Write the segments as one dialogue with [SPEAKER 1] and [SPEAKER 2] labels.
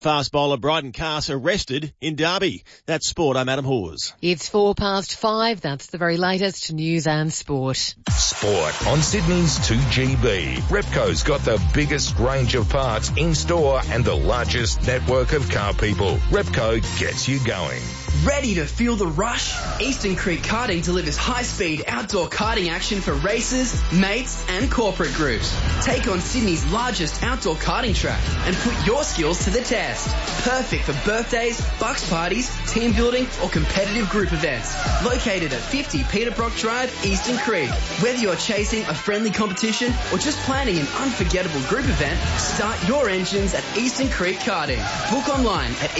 [SPEAKER 1] Fast bowler Bryden Cass arrested in Derby. That's sport. I'm Adam Hawes.
[SPEAKER 2] It's 5:04. That's the very latest news and sport.
[SPEAKER 3] Sport on Sydney's 2GB. Repco's got the biggest range of parts in store and the largest network of car people. Repco gets you going.
[SPEAKER 4] Ready to feel the rush? Eastern Creek Karting delivers high-speed outdoor karting action for racers, mates and corporate groups. Take on Sydney's largest outdoor karting track and put your skills to the test. Perfect for birthdays, bucks parties, team building or competitive group events. Located at 50 Peter Brock Drive, Eastern Creek. Whether you're chasing a friendly competition or just planning an unforgettable group event, start your engines at Eastern Creek Karting. Book online at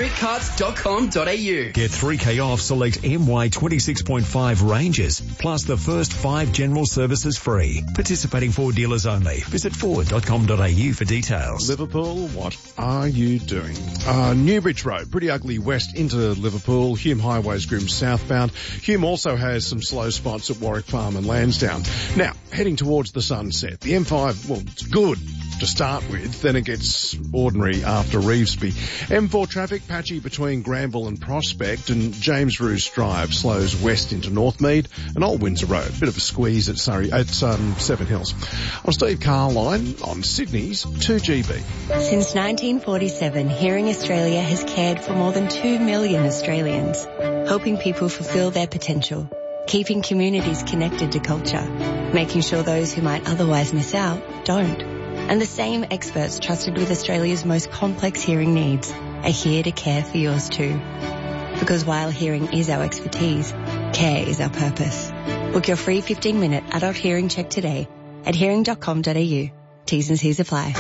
[SPEAKER 4] easterncreekkarts.com.au.
[SPEAKER 5] Get 3K off select MY 26.5 ranges, plus the first 5 general services free. Participating Ford dealers only. Visit ford.com.au for details.
[SPEAKER 6] Liverpool, what are you doing? Newbridge Road, pretty ugly west into Liverpool. Hume Highway's grim southbound. Hume also has some slow spots at Warwick Farm and Lansdowne. Now, heading towards the sunset. The M5, well, it's good to start with, then it gets ordinary after Revesby. M4 traffic patchy between Granville and Prospect, and James Roos Drive slows west into Northmead and Old Windsor Road. Bit of a squeeze at Seven Hills. I'm Steve Carline on Sydney's 2GB.
[SPEAKER 7] Since 1947, Hearing Australia has cared for more than 2 million Australians, helping people fulfil their potential, keeping communities connected to culture, making sure those who might otherwise miss out don't. And the same experts trusted with Australia's most complex hearing needs are here to care for yours too. Because while hearing is our expertise, care is our purpose. Book your free 15-minute adult hearing check today at hearing.com.au. T's and C's apply.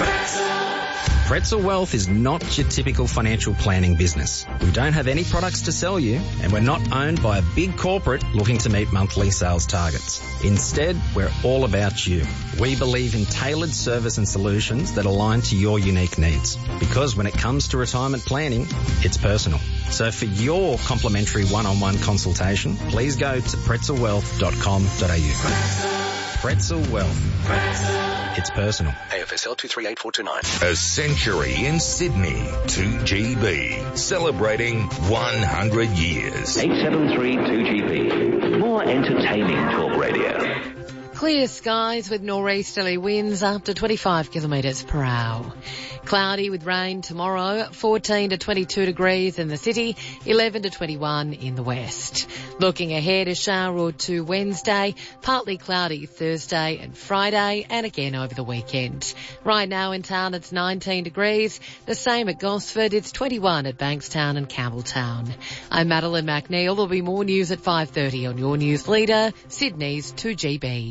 [SPEAKER 8] Pretzel Wealth is not your typical financial planning business. We don't have any products to sell you, and we're not owned by a big corporate looking to meet monthly sales targets. Instead, we're all about you. We believe in tailored service and solutions that align to your unique needs. Because when it comes to retirement planning, it's personal. So for your complimentary one-on-one consultation, please go to pretzelwealth.com.au. Pretzel Wealth. It's personal.
[SPEAKER 3] AFSL 238429. A century in Sydney. 2GB. Celebrating 100 years.
[SPEAKER 9] 873 2GB. More entertaining talk radio.
[SPEAKER 2] Clear skies with nor'easterly winds up to 25 kilometres per hour. Cloudy with rain tomorrow, 14 to 22 degrees in the city, 11 to 21 in the west. Looking ahead, a shower or two Wednesday, partly cloudy Thursday and Friday, and again over the weekend. Right now in town it's 19 degrees, the same at Gosford, it's 21 at Bankstown and Campbelltown. I'm Madeline McNeil. There'll be more news at 5:30 on your news leader, Sydney's 2GB.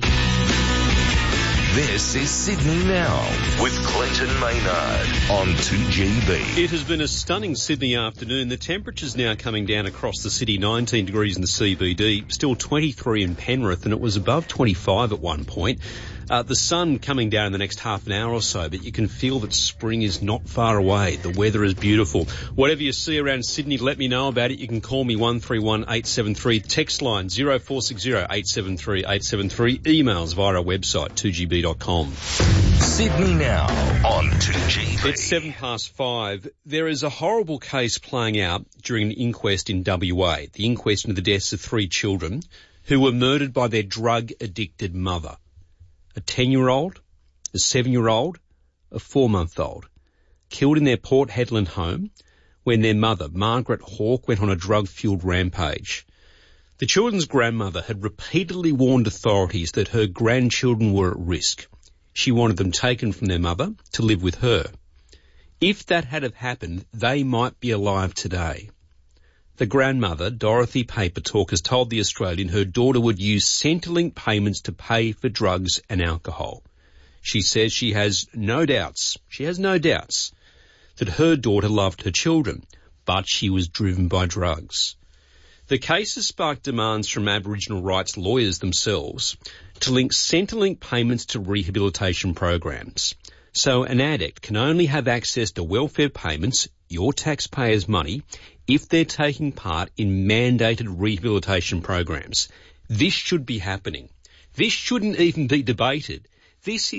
[SPEAKER 3] This is Sydney Now with Clinton Maynard on 2GB.
[SPEAKER 10] It has been a stunning Sydney afternoon. The temperature's now coming down across the city, 19 degrees in the CBD, still 23 in Penrith, and it was above 25 at one point. The sun coming down in the next half an hour or so, but you can feel that spring is not far away. The weather is beautiful. Whatever you see around Sydney, let me know about it. You can call me 131873. Text line 0460 873 873. Emails via our website 2gb.com.
[SPEAKER 3] Sydney Now on 2GB.
[SPEAKER 10] It's 5:07. There is a horrible case playing out during an inquest in WA. The inquest into the deaths of 3 children who were murdered by their drug-addicted mother. A 10-year-old, a 7-year-old, a 4-month-old, killed in their Port Hedland home when their mother, Margaret Hawke, went on a drug-fueled rampage. The children's grandmother had repeatedly warned authorities that her grandchildren were at risk. She wanted them taken from their mother to live with her. If that had have happened, they might be alive today. The grandmother, Dorothy Papertalk, has told The Australian her daughter would use Centrelink payments to pay for drugs and alcohol. She says she has no doubts that her daughter loved her children, but she was driven by drugs. The case has sparked demands from Aboriginal rights lawyers themselves to link Centrelink payments to rehabilitation programs. So an addict can only have access to welfare payments, your taxpayers' money, if they're taking part in mandated rehabilitation programs. This should be happening. This shouldn't even be debated. This is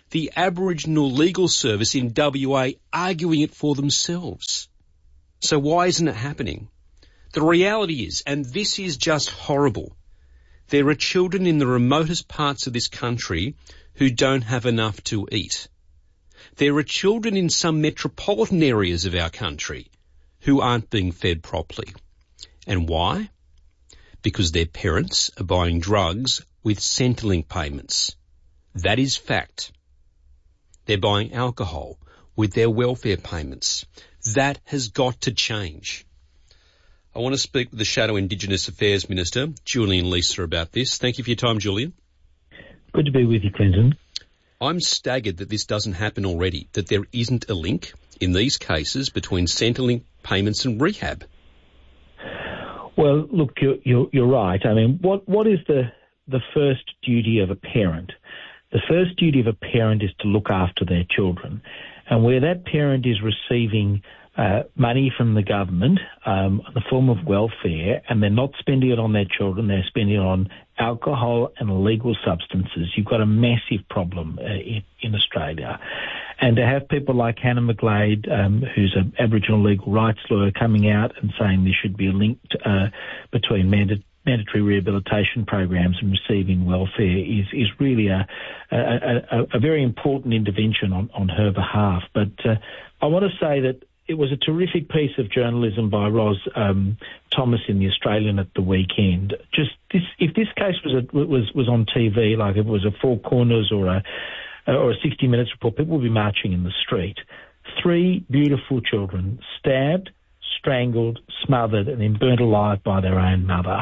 [SPEAKER 10] the Aboriginal Legal Service in WA arguing it for themselves. So why isn't it happening? The reality is, and this is just horrible, there are children in the remotest parts of this country who don't have enough to eat. There are children in some metropolitan areas of our country who aren't being fed properly. And why? Because their parents are buying drugs with Centrelink payments. That is fact. They're buying alcohol with their welfare payments. That has got to change. I want to speak with the Shadow Indigenous Affairs Minister, Julian Leeser, about this. Thank you for your time, Julian.
[SPEAKER 11] Good to be with you, Clinton.
[SPEAKER 10] I'm staggered that this doesn't happen already, that there isn't a link in these cases between Centrelink payments and rehab.
[SPEAKER 11] Well, look, you're right. I mean, what is the first duty of a parent? The first duty of a parent is to look after their children. And where that parent is receiving money from the government in the form of welfare, and they're not spending it on their children, they're spending it on alcohol and illegal substances, you've got a massive problem in Australia. And to have people like Hannah McGlade, who's an Aboriginal legal rights lawyer, coming out and saying there should be a link between mandatory rehabilitation programs and receiving welfare is really a very important intervention on her behalf. But I want to say that it was a terrific piece of journalism by Ros Thomas in The Australian at the weekend. Just this, if this case was on TV, like if it was a Four Corners or a 60 Minutes report, people would be marching in the street. 3 beautiful children stabbed, strangled, smothered, and then burnt alive by their own mother.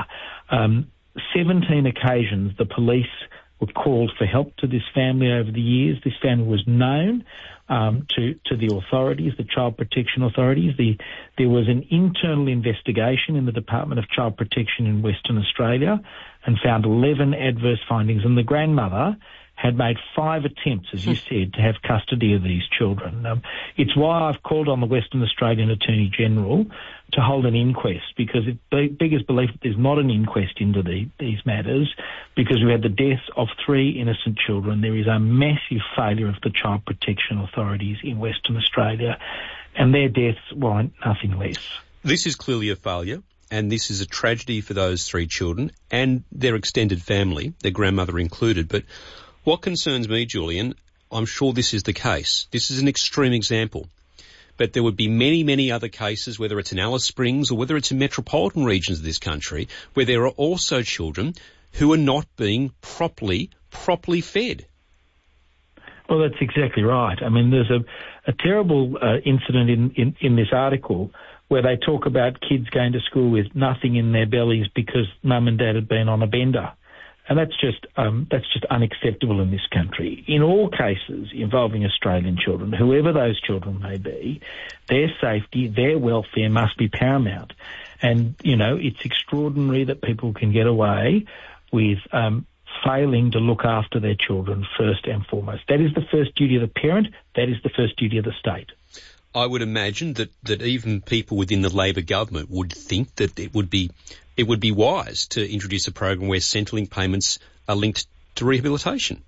[SPEAKER 11] 17 occasions the police were called for help to this family over the years. This family was known to the authorities, the Child Protection Authorities. There was an internal investigation in the Department of Child Protection in Western Australia and found 11 adverse findings, and the grandmother had made 5 attempts, as you said, to have custody of these children. It's why I've called on the Western Australian Attorney General to hold an inquest, because it beggars belief that there's not an inquest into these matters, because we had the deaths of 3 innocent children. There is a massive failure of the Child Protection Authorities in Western Australia, and their deaths warrant nothing less.
[SPEAKER 10] This is clearly a failure, and this is a tragedy for those 3 children and their extended family, their grandmother included. But what concerns me, Julian, I'm sure this is the case. This is an extreme example. But there would be many, many other cases, whether it's in Alice Springs or whether it's in metropolitan regions of this country, where there are also children who are not being properly fed.
[SPEAKER 11] Well, that's exactly right. I mean, there's a terrible incident in this article where they talk about kids going to school with nothing in their bellies because mum and dad had been on a bender. And that's just unacceptable in this country. In all cases involving Australian children, whoever those children may be, their safety, their welfare must be paramount. And, you know, it's extraordinary that people can get away with failing to look after their children first and foremost. That is the first duty of the parent. That is the first duty of the state.
[SPEAKER 10] I would imagine that even people within the Labor government would think that it would be wise to introduce a program where Centrelink payments are linked to rehabilitation.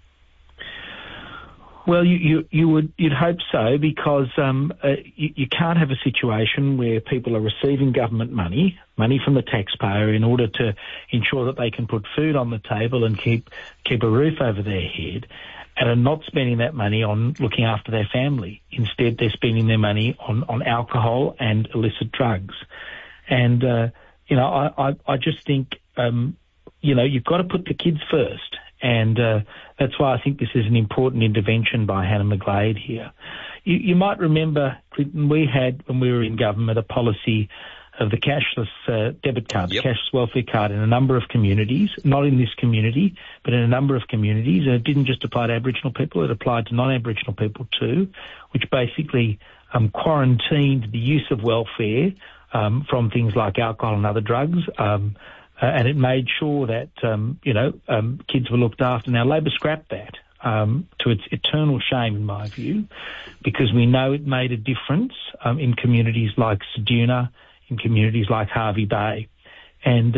[SPEAKER 11] Well, you'd hope so, because you can't have a situation where people are receiving government money from the taxpayer, in order to ensure that they can put food on the table and keep a roof over their head, and are not spending that money on looking after their family. Instead, they're spending their money on alcohol and illicit drugs. And I just think, you've got to put the kids first. And that's why I think this is an important intervention by Hannah McGlade here. You might remember, Clinton, we had, when we were in government, a policy of the cashless debit card, the cashless welfare card, in a number of communities, not in this community, but in a number of communities. And it didn't just apply to Aboriginal people, it applied to non-Aboriginal people too, which basically quarantined the use of welfare from things like alcohol and other drugs, and it made sure that, kids were looked after. Now, Labor scrapped that, to its eternal shame, in my view, because we know it made a difference in communities like Ceduna, in communities like Hervey Bay. And,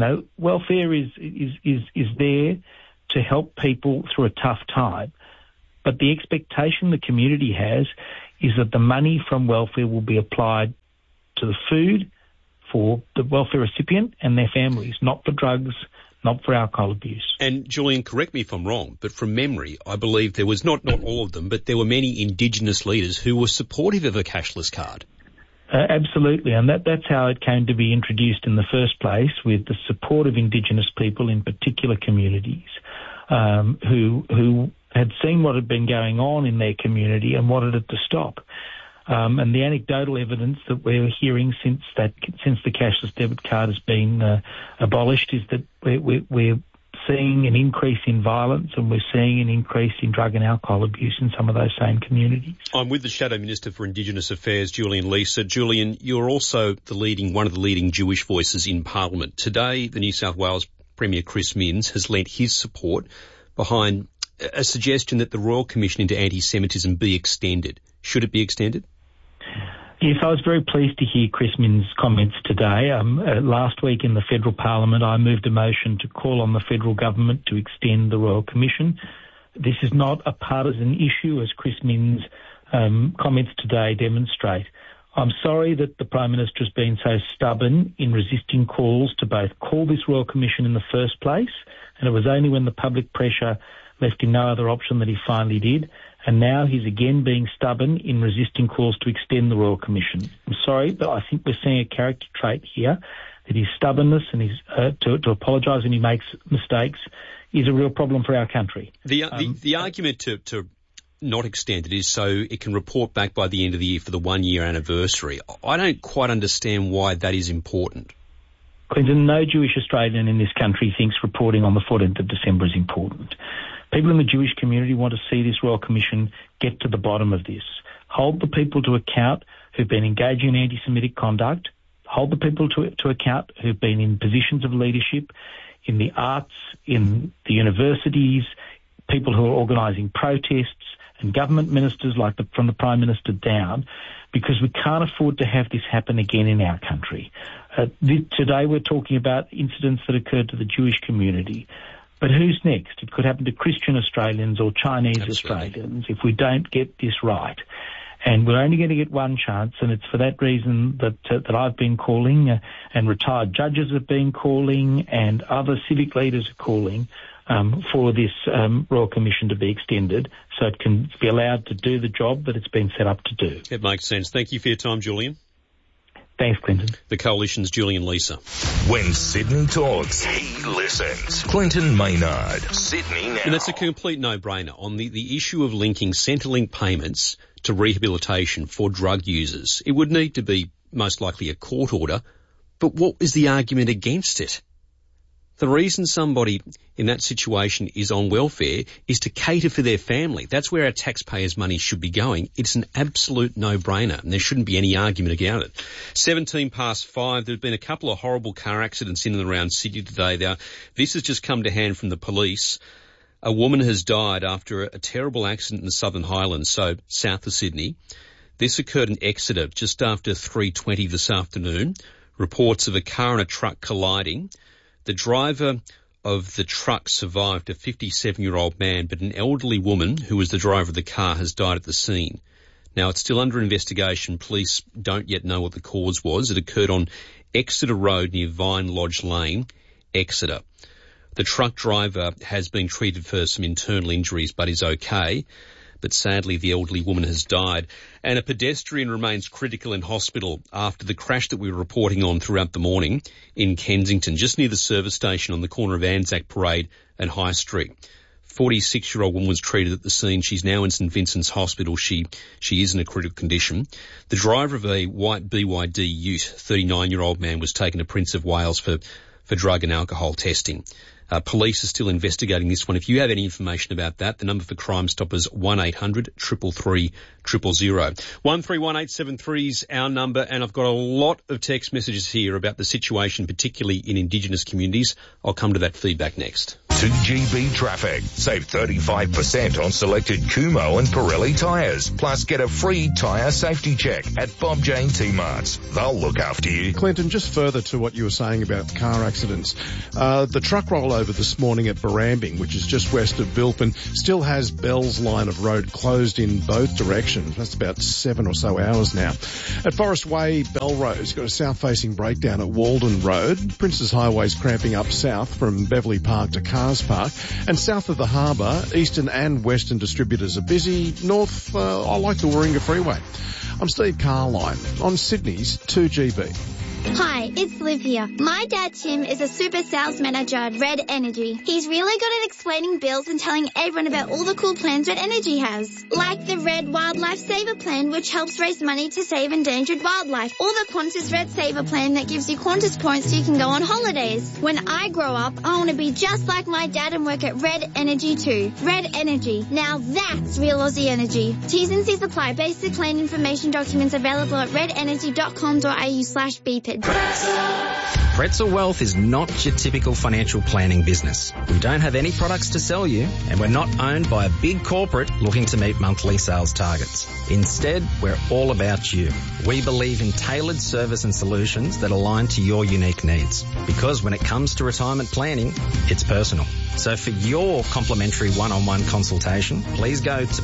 [SPEAKER 11] welfare is there to help people through a tough time. But the expectation the community has is that the money from welfare will be applied to the food for the welfare recipient and their families, not for drugs, not for alcohol abuse.
[SPEAKER 10] And Julian, correct me if I'm wrong, but from memory, I believe there was not all of them, but there were many Indigenous leaders who were supportive of a cashless card.
[SPEAKER 11] Absolutely, and that's how it came to be introduced in the first place, with the support of Indigenous people in particular communities who had seen what had been going on in their community and wanted it to stop. And the anecdotal evidence that we're hearing since the cashless debit card has been abolished is that we're seeing an increase in violence, and we're seeing an increase in drug and alcohol abuse in some of those same communities.
[SPEAKER 10] I'm with the Shadow Minister for Indigenous Affairs, Julian Leeser. Julian, you're also one of the leading Jewish voices in Parliament. Today, the New South Wales Premier Chris Minns has lent his support behind a suggestion that the Royal Commission into Anti-Semitism be extended. Should it be extended?
[SPEAKER 11] Yes, I was very pleased to hear Chris Minns' comments today. Last week in the Federal Parliament, I moved a motion to call on the Federal Government to extend the Royal Commission. This is not a partisan issue, as Chris Minns' comments today demonstrate. I'm sorry that the Prime Minister has been so stubborn in resisting calls to both call this Royal Commission in the first place, and it was only when the public pressure left him no other option that he finally did. And now he's again being stubborn in resisting calls to extend the Royal Commission. I'm sorry, but I think we're seeing a character trait here, that his stubbornness and his to apologise when he makes mistakes is a real problem for our country.
[SPEAKER 10] The argument to not extend it is so it can report back by the end of the year for the 1 year anniversary. I don't quite understand why that is important.
[SPEAKER 11] Clinton, no Jewish Australian in this country thinks reporting on the 14th of December is important. People in the Jewish community want to see this Royal Commission get to the bottom of this. Hold the people to account who've been engaging in anti-Semitic conduct. Hold the people to account who've been in positions of leadership in the arts, in the universities, people who are organising protests, and government ministers from the Prime Minister down, because we can't afford to have this happen again in our country. Today we're talking about incidents that occurred to the Jewish community. But who's next? It could happen to Christian Australians or Chinese Australians if we don't get this right. And we're only going to get one chance, and it's for that reason that I've been calling, and retired judges have been calling, and other civic leaders are calling for this Royal Commission to be extended so it can be allowed to do the job that it's been set up to do.
[SPEAKER 10] It makes sense. Thank you for your time, Julian.
[SPEAKER 11] Thanks, Clinton.
[SPEAKER 10] The Coalition's Julian Leeser.
[SPEAKER 3] When Sydney talks, he listens. Clinton Maynard, Sydney Now.
[SPEAKER 10] And it's a complete no-brainer on the issue of linking Centrelink payments to rehabilitation for drug users. It would need to be most likely a court order, but what is the argument against it? The reason somebody in that situation is on welfare is to cater for their family. That's where our taxpayers' money should be going. It's an absolute no-brainer, and there shouldn't be any argument about it. 5:17. There have been a couple of horrible car accidents in and around Sydney today. Now, this has just come to hand from the police. A woman has died after a terrible accident in the Southern Highlands, so south of Sydney. This occurred in Exeter just after 3:20 this afternoon. Reports of a car and a truck colliding. The driver of the truck survived, a 57-year-old man, but an elderly woman, who was the driver of the car, has died at the scene. Now, it's still under investigation. Police don't yet know what the cause was. It occurred on Exeter Road near Vine Lodge Lane, Exeter. The truck driver has been treated for some internal injuries, but is okay. But sadly, the elderly woman has died. And a pedestrian remains critical in hospital after the crash that we were reporting on throughout the morning in Kensington, just near the service station on the corner of Anzac Parade and High Street. 46-year-old woman was treated at the scene. She's now in St Vincent's Hospital. She is in a critical condition. The driver of a white BYD ute, 39-year-old man, was taken to Prince of Wales for drug and alcohol testing. Police are still investigating this one. If you have any information about that, the number for Crime Stoppers, 1-800-333-000. 131873 is our number, and I've got a lot of text messages here about the situation, particularly in Indigenous communities. I'll come to that feedback next.
[SPEAKER 3] 2GB traffic. Save 35% on selected Kumho and Pirelli tyres. Plus get a free tyre safety check at Bob Jane T-Marts. They'll look after you.
[SPEAKER 6] Clinton, just further to what you were saying about car accidents, the truck rollover this morning at Barambing, which is just west of Bilpin, still has Bell's line of road closed in both directions. That's about 7 or so hours now. At Forest Way, Belrose, got a south-facing breakdown at Walden Road. Princes Highway's cramping up south from Beverley Park to Cars Park. And south of the harbour, eastern and western distributors are busy. North, I like the Warringah Freeway. I'm Steve Carline on Sydney's 2GB.
[SPEAKER 12] Hi, it's Liv here. My dad Tim is a super sales manager at Red Energy. He's really good at explaining bills and telling everyone about all the cool plans Red Energy has. Like the Red Wildlife Saver Plan, which helps raise money to save endangered wildlife. Or the Qantas Red Saver Plan that gives you Qantas points so you can go on holidays. When I grow up, I want to be just like my dad and work at Red Energy too. Red Energy. Now that's real Aussie energy. T's and C's apply. Basic plan information documents available at redenergy.com.au/BPID.
[SPEAKER 8] Pretzel Wealth is not your typical financial planning business. We don't have any products to sell you, and we're not owned by a big corporate looking to meet monthly sales targets. Instead, we're all about you. We believe in tailored service and solutions that align to your unique needs. Because when it comes to retirement planning, it's personal. So for your complimentary one-on-one consultation, please go to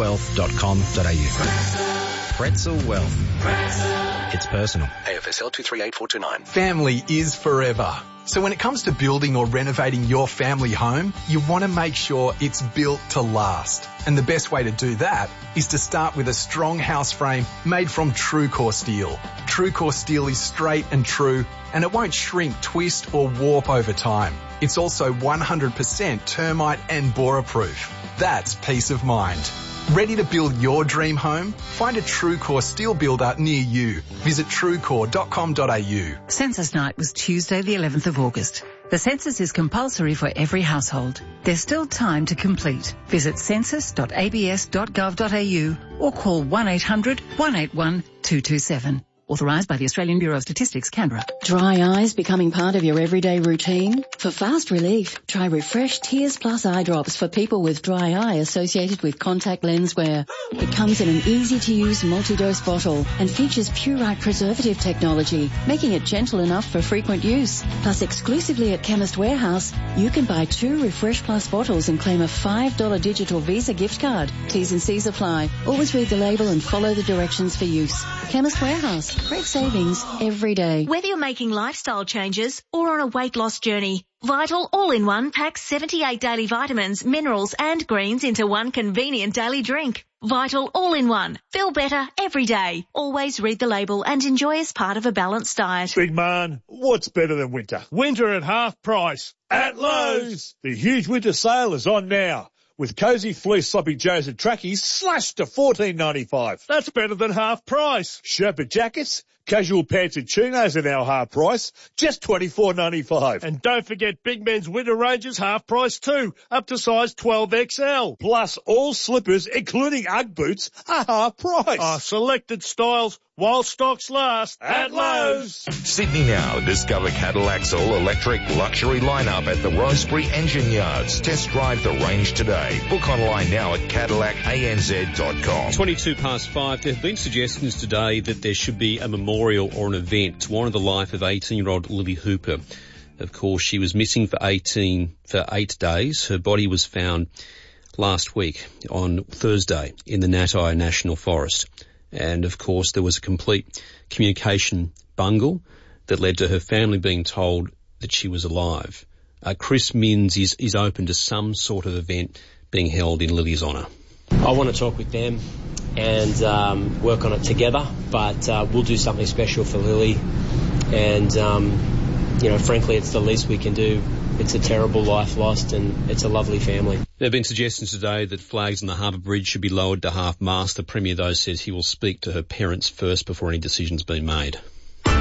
[SPEAKER 8] pretzelwealth.com.au. Pretzel Wealth. It's personal.
[SPEAKER 13] AFSL 238429.
[SPEAKER 14] Family is forever. So when it comes to building or renovating your family home, you want to make sure it's built to last. And the best way to do that is to start with a strong house frame made from TrueCore steel. TrueCore steel is straight and true, and it won't shrink, twist or warp over time. It's also 100% termite and borer proof. That's peace of mind. Ready to build your dream home? Find a TrueCore steel builder near you. Visit truecore.com.au.
[SPEAKER 15] Census night was Tuesday the 11th of August. The census is compulsory for every household. There's still time to complete. Visit census.abs.gov.au or call 1-800-181-227. Authorised by the Australian Bureau of Statistics, Canberra.
[SPEAKER 16] Dry eyes becoming part of your everyday routine? For fast relief, try Refresh Tears Plus eye drops for people with dry eye associated with contact lens wear. It comes in an easy-to-use multi-dose bottle and features Purite preservative technology, making it gentle enough for frequent use. Plus, exclusively at Chemist Warehouse, you can buy 2 Refresh Plus bottles and claim a $5 digital Visa gift card. T's and C's apply. Always read the label and follow the directions for use. Chemist Warehouse. Great savings every day.
[SPEAKER 17] Whether you're making lifestyle changes or on a weight loss journey, Vital All-in-One packs 78 daily vitamins, minerals and greens into one convenient daily drink. Vital All-in-One. Feel better every day. Always read the label and enjoy as part of a balanced diet.
[SPEAKER 18] Big man, what's better than winter? Winter at half price. At Lowe's. The huge winter sale is on now. With Cozy Fleece Sloppy Joes and Trackies slashed to $14.95. That's better than half price. Sherpa jackets, casual pants and chinos are now half price, just $24.95. And don't forget Big Men's winter ranges half price too, up to size 12XL. Plus all slippers, including Ugg boots, are half price. Selected styles while stocks last at Lowe's.
[SPEAKER 3] Sydney now. Discover Cadillac's all-electric luxury lineup at the Rosebery Engine Yards. Test drive the range today. Book online now at CadillacANZ.com.
[SPEAKER 10] 5:22. There have been suggestions today that there should be a memorial or an event to honour the life of 18-year-old Lily Hooper. Of course, she was missing for 8 days. Her body was found last week on Thursday in the Natai National Forest. And, of course, there was a complete communication bungle that led to her family being told that she was alive. Chris Minns is open to some sort of event being held in Lily's honour.
[SPEAKER 19] I want to talk with them and work on it together, but we'll do something special for Lily. And, frankly, it's the least we can do. It's a terrible life lost, and it's a lovely family.
[SPEAKER 10] There have been suggestions today that flags on the Harbour Bridge should be lowered to half-mast. The Premier, though, says he will speak to her parents first before any decision's been made. A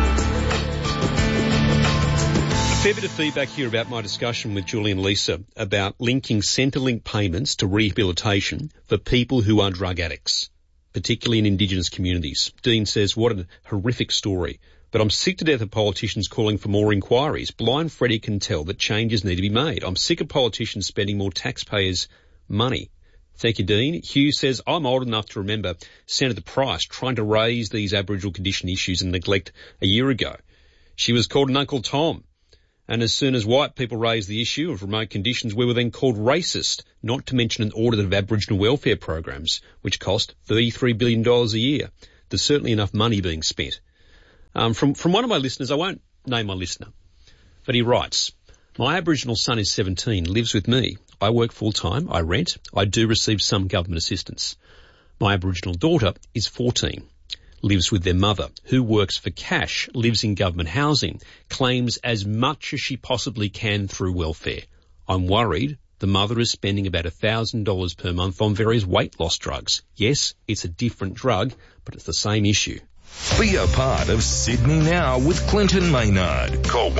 [SPEAKER 10] fair bit of feedback here about my discussion with Julie and Lisa about linking Centrelink payments to rehabilitation for people who are drug addicts, particularly in Indigenous communities. Dean says, what a horrific story. But I'm sick to death of politicians calling for more inquiries. Blind Freddie can tell that changes need to be made. I'm sick of politicians spending more taxpayers' money. Thank you, Dean. Hugh says, I'm old enough to remember Senator Price trying to raise these Aboriginal condition issues and neglect a year ago. She was called an Uncle Tom. And as soon as white people raised the issue of remote conditions, we were then called racist, not to mention an audit of Aboriginal welfare programs, which cost $33 billion a year. There's certainly enough money being spent. From one of my listeners, I won't name my listener, but he writes, my Aboriginal son is 17, lives with me. I work full-time, I rent, I do receive some government assistance. My Aboriginal daughter is 14, lives with their mother, who works for cash, lives in government housing, claims as much as she possibly can through welfare. I'm worried the mother is spending about $1,000 per month on various weight loss drugs. Yes, it's a different drug, but it's the same issue.
[SPEAKER 3] Be a part of Sydney Now with Clinton Maynard. Call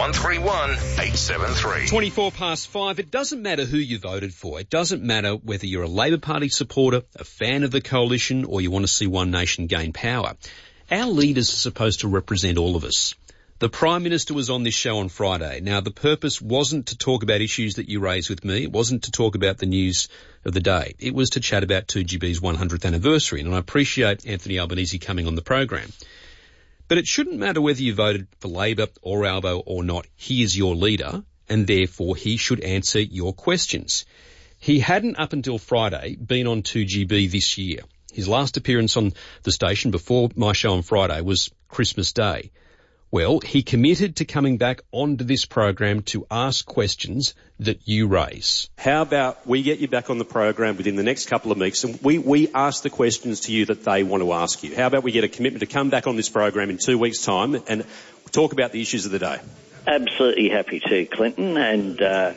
[SPEAKER 3] 131-873.
[SPEAKER 10] 5:24. It doesn't matter who you voted for. It doesn't matter whether you're a Labor Party supporter, a fan of the coalition, or you want to see One Nation gain power. Our leaders are supposed to represent all of us. The Prime Minister was on this show on Friday. Now, the purpose wasn't to talk about issues that you raised with me. It wasn't to talk about the news of the day. It was to chat about 2GB's 100th anniversary, and I appreciate Anthony Albanese coming on the program. But it shouldn't matter whether you voted for Labor or Albo or not. He is your leader, and therefore he should answer your questions. He hadn't, up until Friday, been on 2GB this year. His last appearance on the station before my show on Friday was Christmas Day. Well, he committed to coming back onto this program to ask questions that you raise.
[SPEAKER 20] How about we get you back on the program within the next couple of weeks and we ask the questions to you that they want to ask you? How about we get a commitment to come back on this program in 2 weeks' time and talk about the issues of the day?
[SPEAKER 21] Absolutely happy to, Clinton, and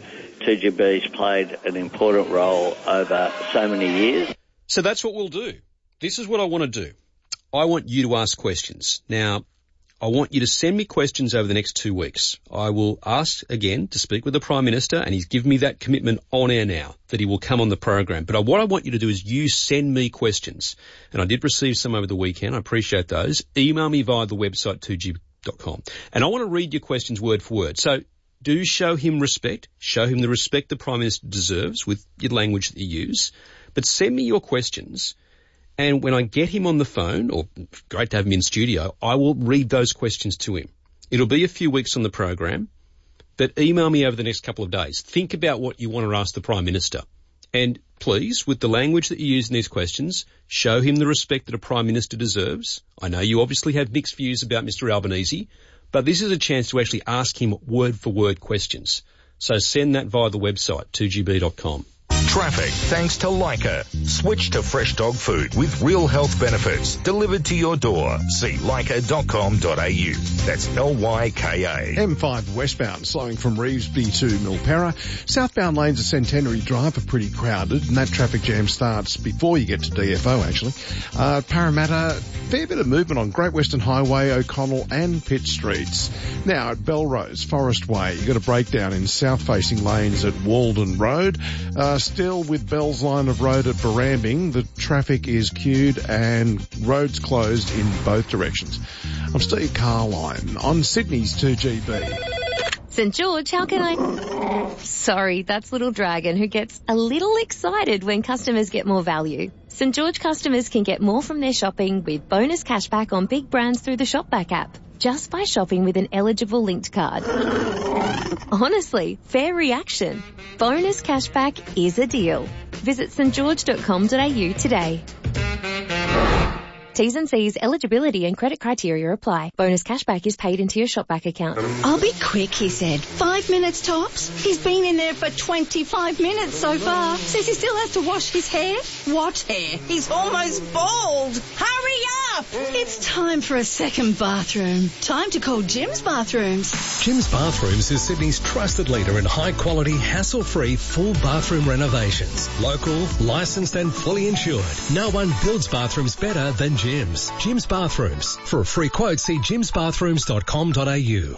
[SPEAKER 21] 2GB's played an important role over so many years.
[SPEAKER 10] So that's what we'll do. This is what I want to do. I want you to ask questions. Now, I want you to send me questions over the next 2 weeks. I will ask again to speak with the Prime Minister, and he's given me that commitment on air now that he will come on the program. But what I want you to do is you send me questions. And I did receive some over the weekend. I appreciate those. Email me via the website 2GB.com. And I want to read your questions word for word. So do show him respect. Show him the respect the Prime Minister deserves with your language that you use. But send me your questions. And when I get him on the phone, or great to have him in studio, I will read those questions to him. It'll be a few weeks on the program, but email me over the next couple of days. Think about what you want to ask the Prime Minister. And please, with the language that you use in these questions, show him the respect that a Prime Minister deserves. I know you obviously have mixed views about Mr. Albanese, but this is a chance to actually ask him word-for-word questions. So send that via the website, 2GB.com.
[SPEAKER 3] Traffic thanks to Leica. Switch to fresh dog food with real health benefits delivered to your door. See leica.com.au. That's Lyka.
[SPEAKER 6] M5 westbound slowing from Revesby to Milperra. Southbound lanes of Centenary Drive are pretty crowded, and that traffic jam starts before you get to DFO actually. Parramatta, fair bit of movement on Great Western Highway, O'Connell and Pitt Streets. Now at Belrose, Forest Way, you've got a breakdown in south-facing lanes at Walden Road. Still with Bell's line of road at Barrambing, the traffic is queued and roads closed in both directions. I'm Steve Carline on Sydney's 2GB.
[SPEAKER 22] St George, how can I... Sorry, that's Little Dragon, who gets a little excited when customers get more value. St George customers can get more from their shopping with bonus cashback on big brands through the Shopback app, just by shopping with an eligible linked card. Honestly, fair reaction. Bonus cashback is a deal. Visit stgeorge.com.au today. T's and C's, eligibility and credit criteria apply. Bonus cashback is paid into your Shopback account.
[SPEAKER 23] I'll be quick, he said. 5 minutes tops. He's been in there for 25 minutes so far. Says he still has to wash his hair. What hair? He's almost bald. Hurry up! It's time for a second bathroom. Time to call Jim's Bathrooms.
[SPEAKER 24] Jim's Bathrooms is Sydney's trusted leader in high-quality, hassle-free, full bathroom renovations. Local, licensed and fully insured. No one builds bathrooms better than Jim's. Jim's Bathrooms. For a free quote, see jimsbathrooms.com.au.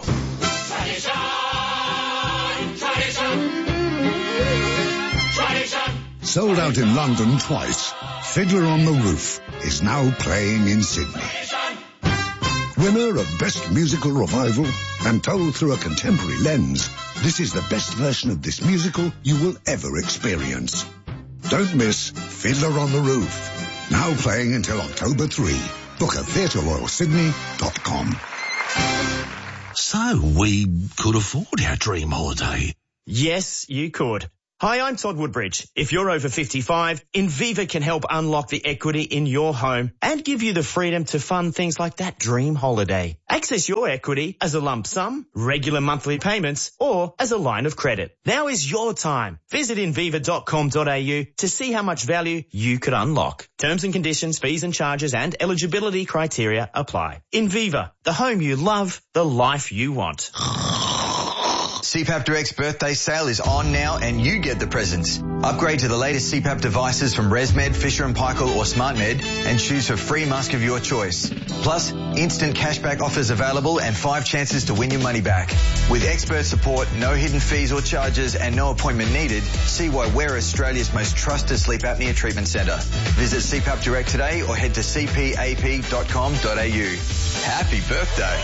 [SPEAKER 25] Sold out in London twice, Fiddler on the Roof is now playing in Sydney.
[SPEAKER 1] Winner of Best Musical Revival and told through a contemporary lens, this is the best version of this musical you will ever experience. Don't miss Fiddler on the Roof. Now playing until October 3. Book at theatreroyalsydney.com.
[SPEAKER 4] So, we could afford our dream holiday.
[SPEAKER 5] Yes, you could. Hi, I'm Todd Woodbridge. If you're over 55, Inviva can help unlock the equity in your home and give you the freedom to fund things like that dream holiday. Access your equity as a lump sum, regular monthly payments, or as a line of credit. Now is your time. Visit inviva.com.au to see how much value you could unlock. Terms and conditions, fees and charges and eligibility criteria apply. Inviva, the home you love, the life you want.
[SPEAKER 7] CPAP Direct's birthday sale is on now and you get the presents. Upgrade to the latest CPAP devices from ResMed, Fisher & Paykel or SmartMed and choose a free mask of your choice. Plus, instant cashback offers available and 5 chances to win your money back. With expert support, no hidden fees or charges and no appointment needed, see why we're Australia's most trusted sleep apnea treatment centre. Visit CPAP Direct today or head to cpap.com.au. Happy birthday.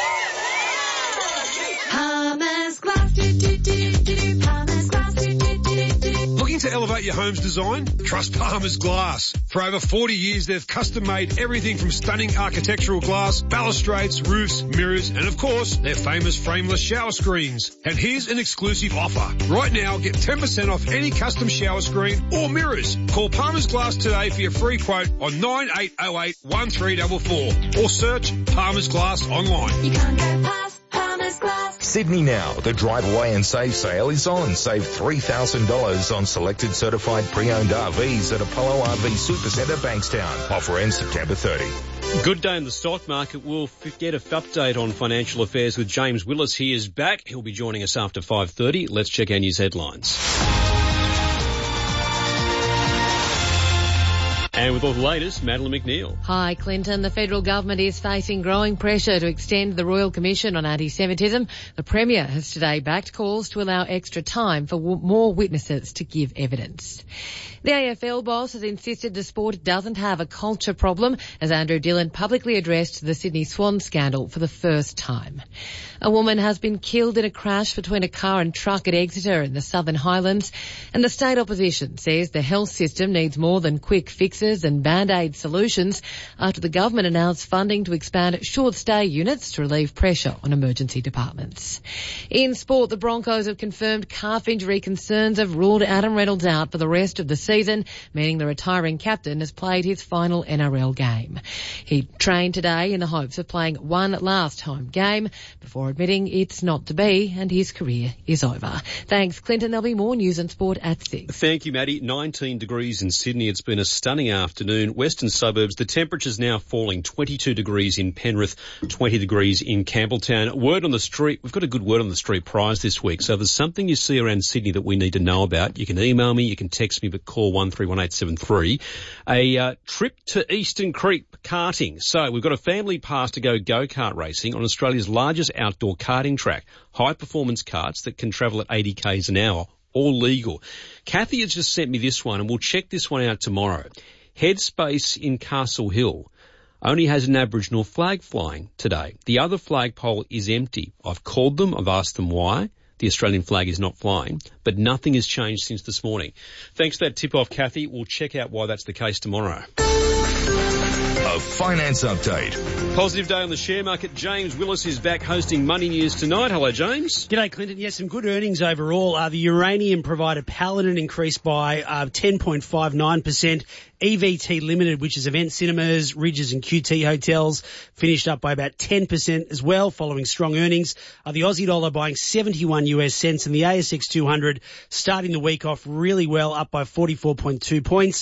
[SPEAKER 25] Palmer's Glass, Palmer's Glass,
[SPEAKER 26] Looking to elevate your home's design? Trust Palmer's Glass. For over 40 years, they've custom-made everything from stunning architectural glass, balustrades, roofs, mirrors, and of course, their famous frameless shower screens. And here's an exclusive offer. Right now, get 10% off any custom shower screen or mirrors. Call Palmer's Glass today for your free quote on 9808 1344 or search Palmer's Glass online.
[SPEAKER 25] You can't go past Palmer's Glass.
[SPEAKER 3] Sydney Now, the Drive Away and Save sale is on. Save $3,000 on selected certified pre-owned RVs at Apollo RV Supercentre, Bankstown. Offer ends September 30.
[SPEAKER 10] Good day in the stock market. We'll get an update on financial affairs with James Willis. He is back. He'll be joining us after 5:30. Let's check our news headlines. And with all the latest, Madeline McNeil.
[SPEAKER 2] Hi, Clinton. The federal government is facing growing pressure to extend the Royal Commission on Anti-Semitism. The Premier has today backed calls to allow extra time for more witnesses to give evidence. The AFL boss has insisted the sport doesn't have a culture problem as Andrew Dillon publicly addressed the Sydney Swan scandal for the first time. A woman has been killed in a crash between a car and truck at Exeter in the Southern Highlands, and the state opposition says the health system needs more than quick fixes and band-aid solutions after the government announced funding to expand short-stay units to relieve pressure on emergency departments. In sport, the Broncos have confirmed calf injury concerns have ruled Adam Reynolds out for the rest of the season, meaning the retiring captain has played his final NRL game. He trained today in the hopes of playing one last home game before admitting it's not to be and his career is over. Thanks, Clinton. There'll be more news and sport at 6.
[SPEAKER 10] Thank you, Maddie. 19 degrees in Sydney. It's been a stunning afternoon. Western suburbs, the temperature's now falling. 22 degrees in Penrith, 20 degrees in Campbelltown. Word on the street. We've got a good word on the street prize this week. So if there's something you see around Sydney that we need to know about, you can email me, you can text me, but call 131873. A trip to Eastern Creek karting. So we've got a family pass to go-kart racing on Australia's largest outdoor karting track. High-performance karts that can travel at 80 k's an hour. All legal. Kathy has just sent me this one, and we'll check this one out tomorrow. Headspace in Castle Hill only has an Aboriginal flag flying today. The other flagpole is empty. I've called them. I've asked them why. The Australian flag is not flying, but nothing has changed since this morning. Thanks for that tip-off, Kathy. We'll check out why that's the case tomorrow.
[SPEAKER 3] A finance update.
[SPEAKER 10] Positive day on the share market. James Willis is back hosting Money News tonight. Hello, James.
[SPEAKER 27] G'day, Clinton. Yes, some good earnings overall. The uranium provider Paladin increased by 10.59%. EVT Limited, which is Event Cinemas, Ridges and QT Hotels, finished up by about 10% as well, following strong earnings. The Aussie dollar buying 71 US cents, and the ASX 200 starting the week off really well, up by 44.2 points,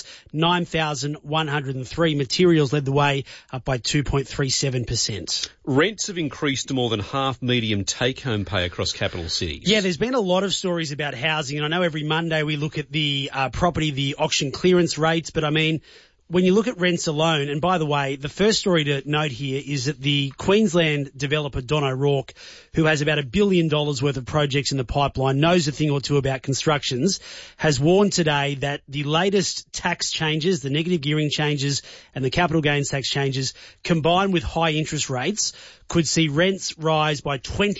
[SPEAKER 27] 9,103. Materials led the way, up by 2.37%.
[SPEAKER 10] Rents have increased to more than half medium take-home pay across capital cities.
[SPEAKER 27] Yeah, there's been a lot of stories about housing, and I know every Monday we look at the property, the auction clearance rates, but I mean, when you look at rents alone, and by the way, the first story to note here is that the Queensland developer Don O'Rourke, who has about $1 billion worth of projects in the pipeline, knows a thing or two about constructions, has warned today that the latest tax changes, the negative gearing changes and the capital gains tax changes, combined with high interest rates, could see rents rise by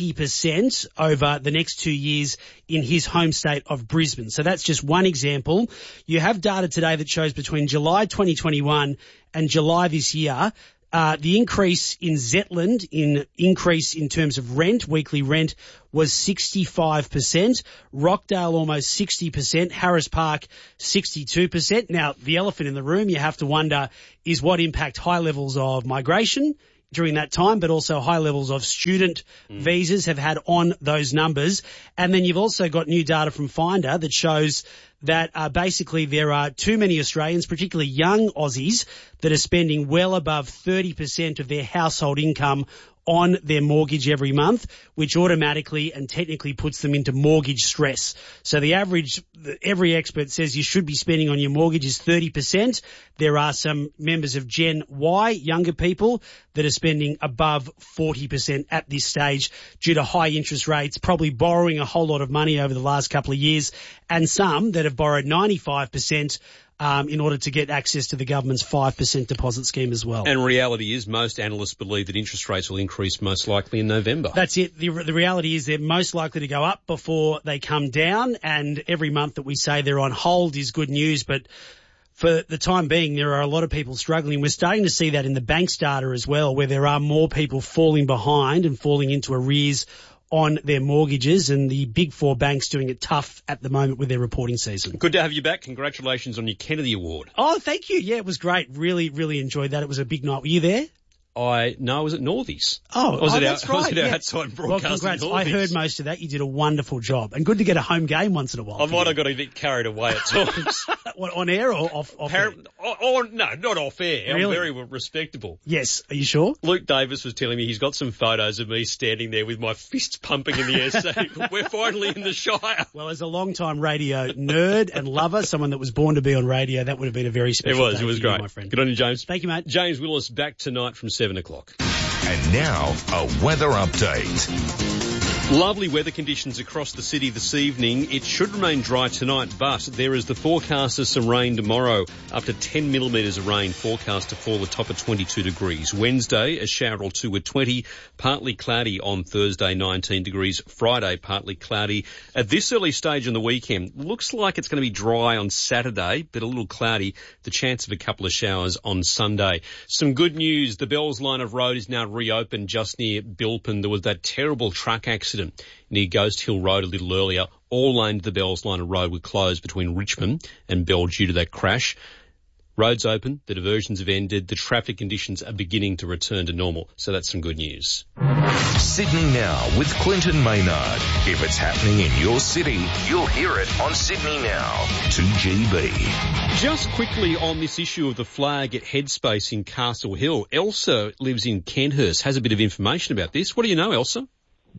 [SPEAKER 27] 20% over the next 2 years in his home state of Brisbane. So that's just one example. You have data today that shows between July 2021 and July this year, the increase in Zetland, increase in terms of rent, weekly rent, was 65%. Rockdale almost 60%. Harris Park 62%. Now, the elephant in the room, you have to wonder, is what impact high levels of migration during that time, but also high levels of student visas have had on those numbers. And then you've also got new data from Finder that shows that basically there are too many Australians, particularly young Aussies, that are spending well above 30% of their household income on their mortgage every month, which automatically and technically puts them into mortgage stress. So the average, every expert says you should be spending on your mortgage is 30%. There are some members of Gen Y, younger people, that are spending above 40% at this stage due to high interest rates, probably borrowing a whole lot of money over the last couple of years, and some that have borrowed 95%. In order to get access to the government's 5% deposit scheme as well.
[SPEAKER 10] And reality is most analysts believe that interest rates will increase most likely in November.
[SPEAKER 27] That's it. The reality is they're most likely to go up before they come down, and every month that we say they're on hold is good news, but for the time being, there are a lot of people struggling. We're starting to see that in the bank's data as well, where there are more people falling behind and falling into arrears on their mortgages, and the big four banks doing it tough at the moment with their reporting season.
[SPEAKER 10] Good to have you back. Congratulations on your Kennedy Award.
[SPEAKER 27] Oh, thank you. Yeah, it was great. Really, really enjoyed that. It was a big night. Were you there?
[SPEAKER 10] I was at Northies.
[SPEAKER 27] That's right.
[SPEAKER 10] Was it outside broadcasting?
[SPEAKER 27] Well, congrats.
[SPEAKER 10] Northies?
[SPEAKER 27] I heard most of that. You did a wonderful job, and good to get a home game once in a while.
[SPEAKER 10] I might have got a bit carried away at times.
[SPEAKER 27] What, on air or off air?
[SPEAKER 10] No, not off air.
[SPEAKER 27] Really?
[SPEAKER 10] I'm very respectable.
[SPEAKER 27] Yes. Are you sure?
[SPEAKER 10] Luke Davis was telling me he's got some photos of me standing there with my fists pumping in the air saying, we're finally in the Shire.
[SPEAKER 27] Well, as a long-time radio nerd and lover, someone that was born to be on radio, that would have been a very special day. It was
[SPEAKER 10] great.
[SPEAKER 27] You, my friend.
[SPEAKER 10] Good on you, James.
[SPEAKER 27] Thank you, mate.
[SPEAKER 10] James Willis back tonight from 7 o'clock.
[SPEAKER 3] And now, a weather update.
[SPEAKER 10] Lovely weather conditions across the city this evening. It should remain dry tonight, but there is the forecast of some rain tomorrow. Up to 10 millimetres of rain forecast to fall atop of 22 degrees. Wednesday, a shower or two at 20. Partly cloudy on Thursday, 19 degrees. Friday, partly cloudy. At this early stage on the weekend, looks like it's going to be dry on Saturday, but a little cloudy. The chance of a couple of showers on Sunday. Some good news. The Bells Line of Road is now reopened just near Bilpin. There was that terrible truck accident near Ghost Hill Road a little earlier. All lanes of the Bells Line of Road were closed between Richmond and Bell due to that crash. Roads open, the diversions have ended, the traffic conditions are beginning to return to normal. So that's some good news.
[SPEAKER 3] Sydney Now with Clinton Maynard. If it's happening in your city, you'll hear it on Sydney Now. 2GB.
[SPEAKER 10] Just quickly on this issue of the flag at Headspace in Castle Hill, Elsa lives in Kenthurst, has a bit of information about this. What do you know, Elsa?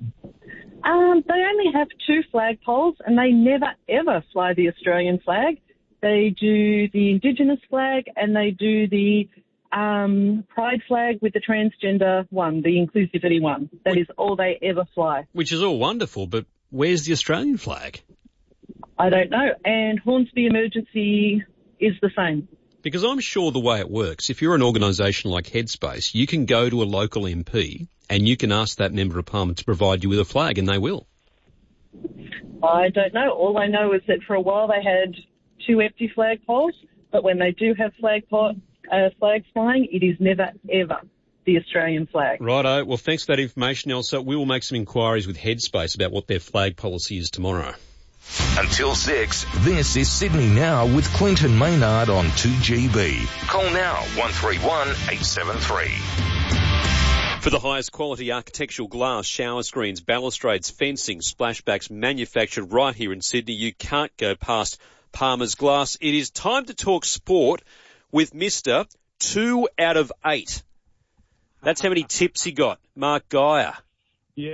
[SPEAKER 8] They only have 2 flagpoles and they never ever fly the Australian flag. They do the Indigenous flag and they do the Pride flag with the transgender one, the inclusivity one. That is all they ever fly.
[SPEAKER 10] Which is all wonderful, but where's the Australian flag?
[SPEAKER 8] I don't know. And Hornsby Emergency is the same.
[SPEAKER 10] Because I'm sure the way it works, if you're an organisation like Headspace, you can go to a local MP and you can ask that Member of Parliament to provide you with a flag, and they will.
[SPEAKER 8] I don't know. All I know is that for a while they had 2 empty flagpoles, but when they do have flags flying, it is never, ever the Australian flag.
[SPEAKER 10] Righto. Well, thanks for that information, Elsa. We will make some inquiries with Headspace about what their flag policy is tomorrow.
[SPEAKER 3] Until 6, this is Sydney Now with Clinton Maynard on 2GB. Call now 131 873.
[SPEAKER 20] For the highest quality architectural glass, shower screens, balustrades, fencing, splashbacks manufactured right here in Sydney, you can't go past Palmer's Glass. It is time to talk sport with Mr. 2 out of 8. That's how many tips he got. Mark Geyer.
[SPEAKER 9] Yes,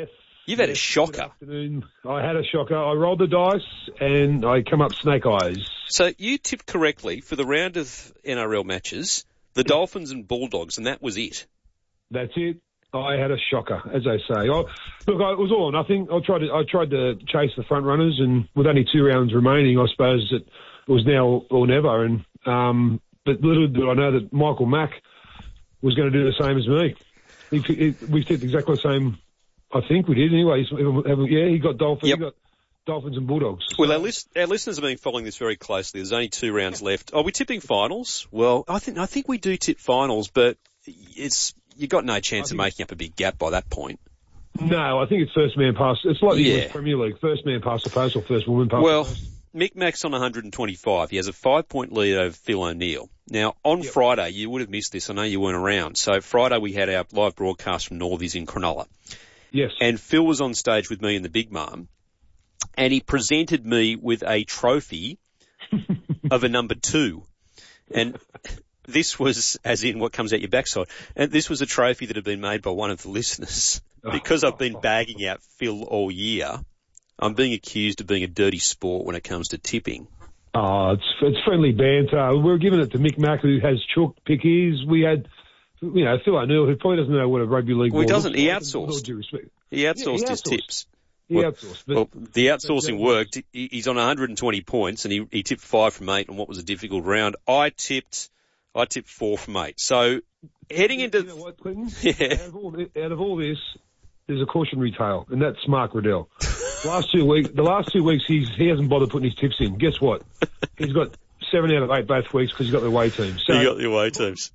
[SPEAKER 20] You've had a shocker.
[SPEAKER 9] Afternoon. I had a shocker. I rolled the dice and I come up snake eyes.
[SPEAKER 20] So you tipped correctly for the round of NRL matches, the Dolphins and Bulldogs, and that was it.
[SPEAKER 9] That's it. I had a shocker, as I say. It was all or nothing. I tried to chase the front runners, and with only 2 rounds remaining, I suppose it was now or never. And but little did I know that Michael Mack was going to do the same as me. We tipped exactly the same. I think we did anyway. He got Dolphins.
[SPEAKER 20] Yep.
[SPEAKER 9] He got Dolphins and Bulldogs.
[SPEAKER 20] Well, our listeners have been following this very closely. There's only 2 rounds left. Are we tipping finals? Well, I think we do tip finals, but you got no chance of making up a big gap by that point.
[SPEAKER 9] No, I think it's first man past. It's like the English Premier League, first man past the post or first woman past the post.
[SPEAKER 20] Mick Mack's on 125. He has a 5-point lead over Phil O'Neill. Now, on Friday, you would have missed this. I know you weren't around. So Friday we had our live broadcast from Northies in Cronulla.
[SPEAKER 9] Yes.
[SPEAKER 20] And Phil was on stage with me and the Big Mum, and he presented me with a trophy of a number 2. And this was, as in what comes out your backside, and this was a trophy that had been made by one of the listeners. Because I've been bagging out Phil all year, I'm being accused of being a dirty sport when it comes to tipping.
[SPEAKER 9] Oh, it's friendly banter. We're giving it to Mick Mack, who has chalk pickies. We had, Phil O'Neill, who probably doesn't know what a rugby league ball is.
[SPEAKER 20] Well, he doesn't. He outsourced. He outsourced his tips.
[SPEAKER 9] He outsourced.
[SPEAKER 20] Well, the outsourcing worked. He's on 120 points, and he tipped 5 from 8 on what was a difficult round. I tipped 4 from 8. So heading into...
[SPEAKER 9] You know what, Clinton? Yeah. Out of all this, there's a cautionary tale, and that's Mark Riddell. The last 2 weeks, he hasn't bothered putting his tips in. Guess what? He's got 7 out of 8 both weeks because he's got the away teams. So,
[SPEAKER 20] you got the away teams.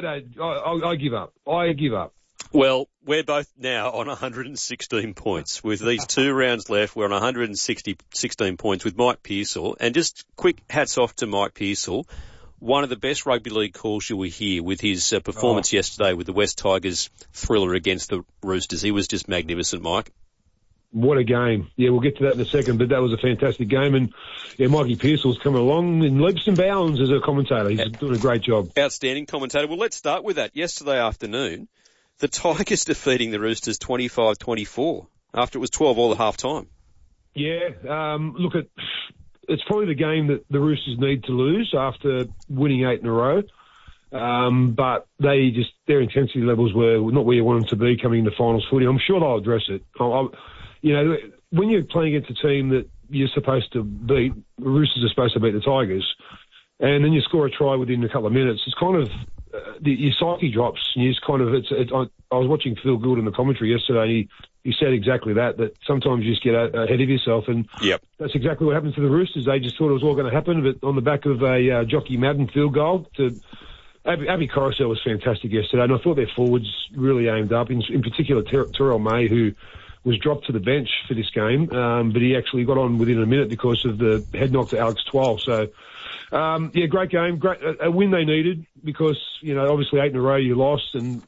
[SPEAKER 9] I give up. I give up.
[SPEAKER 20] Well, we're both now on 116 points. With these 2 rounds left, we're on 116 points with Mike Pearsall. And just quick hats off to Mike Pearsall. One of the best rugby league calls you will hear with his performance yesterday with the West Tigers thriller against the Roosters. He was just magnificent, Mike.
[SPEAKER 9] What a game. Yeah, we'll get to that in a second, but that was a fantastic game. And, Mikey Pearsall's coming along in leaps and bounds as a commentator. He's doing a great job.
[SPEAKER 20] Outstanding commentator. Well, let's start with that. Yesterday afternoon, the Tigers defeating the Roosters 25-24 after it was 12 all at half time. Yeah,
[SPEAKER 9] it's probably the game that the Roosters need to lose after winning 8 in a row. But their intensity levels were not where you want them to be coming into finals footy. I'm sure they'll address it. When you're playing against a team that you're supposed to beat, the Roosters are supposed to beat the Tigers, and then you score a try within a couple of minutes, it's kind of, your psyche drops. And you just kind of, I was watching Phil Gould in the commentary yesterday, he said exactly that sometimes you just get ahead of yourself, and that's exactly what happened to the Roosters. They just thought it was all going to happen, but on the back of a Jockey Madden field goal Abbey Coruscant was fantastic yesterday, and I thought their forwards really aimed up, in particular Terrell May, who was dropped to the bench for this game, but he actually got on within a minute because of the head knock to Alex Twal. So, great game, a win they needed because, obviously 8 in a row you lost, and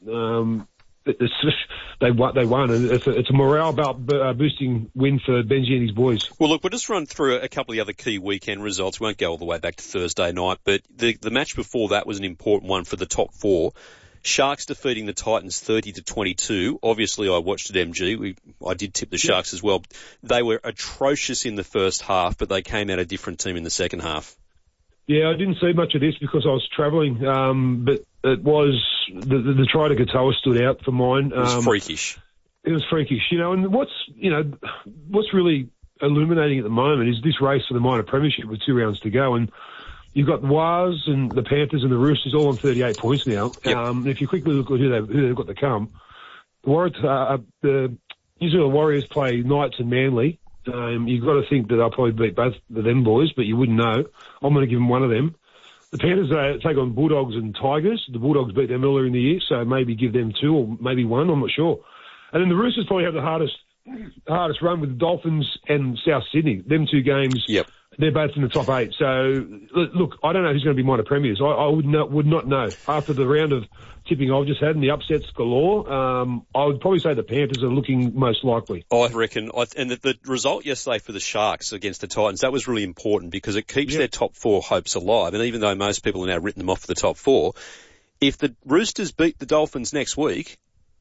[SPEAKER 9] they won, and it's a morale boosting win for Benji and his boys.
[SPEAKER 20] Well, look, we'll just run through a couple of the other key weekend results. We won't go all the way back to Thursday night, but the match before that was an important one for the top 4. Sharks defeating the Titans 30-22. Obviously, I watched it, MG. I did tip the Sharks as well. They were atrocious in the first half, but they came out a different team in the second half.
[SPEAKER 9] Yeah, I didn't see much of this because I was travelling, but it was the try to Katoa stood out for mine.
[SPEAKER 20] It was freakish.
[SPEAKER 9] It was freakish, and what's really illuminating at the moment is this race for the minor premiership with 2 rounds to go, and you've got the Wars and the Panthers and the Roosters all on 38 points now. Yep. If you quickly look at who they've got to come, the New Zealand Warriors play Knights and Manly. You've got to think that they'll probably beat both of them boys, but you wouldn't know. I'm going to give them one of them. The Panthers take on Bulldogs and Tigers. The Bulldogs beat them earlier in the year, so maybe give them 2 or maybe 1. I'm not sure. And then the Roosters probably have the hardest run with the Dolphins and South Sydney. Them 2 games. Yep. They're both in the top 8. So, look, I don't know who's going to be minor premiers. I would not know. After the round of tipping I've just had and the upsets galore, I would probably say the Panthers are looking most likely.
[SPEAKER 20] I reckon. And the result yesterday for the Sharks against the Titans, that was really important because it keeps their top 4 hopes alive. And even though most people have now written them off for the top 4, if the Roosters beat the Dolphins next week,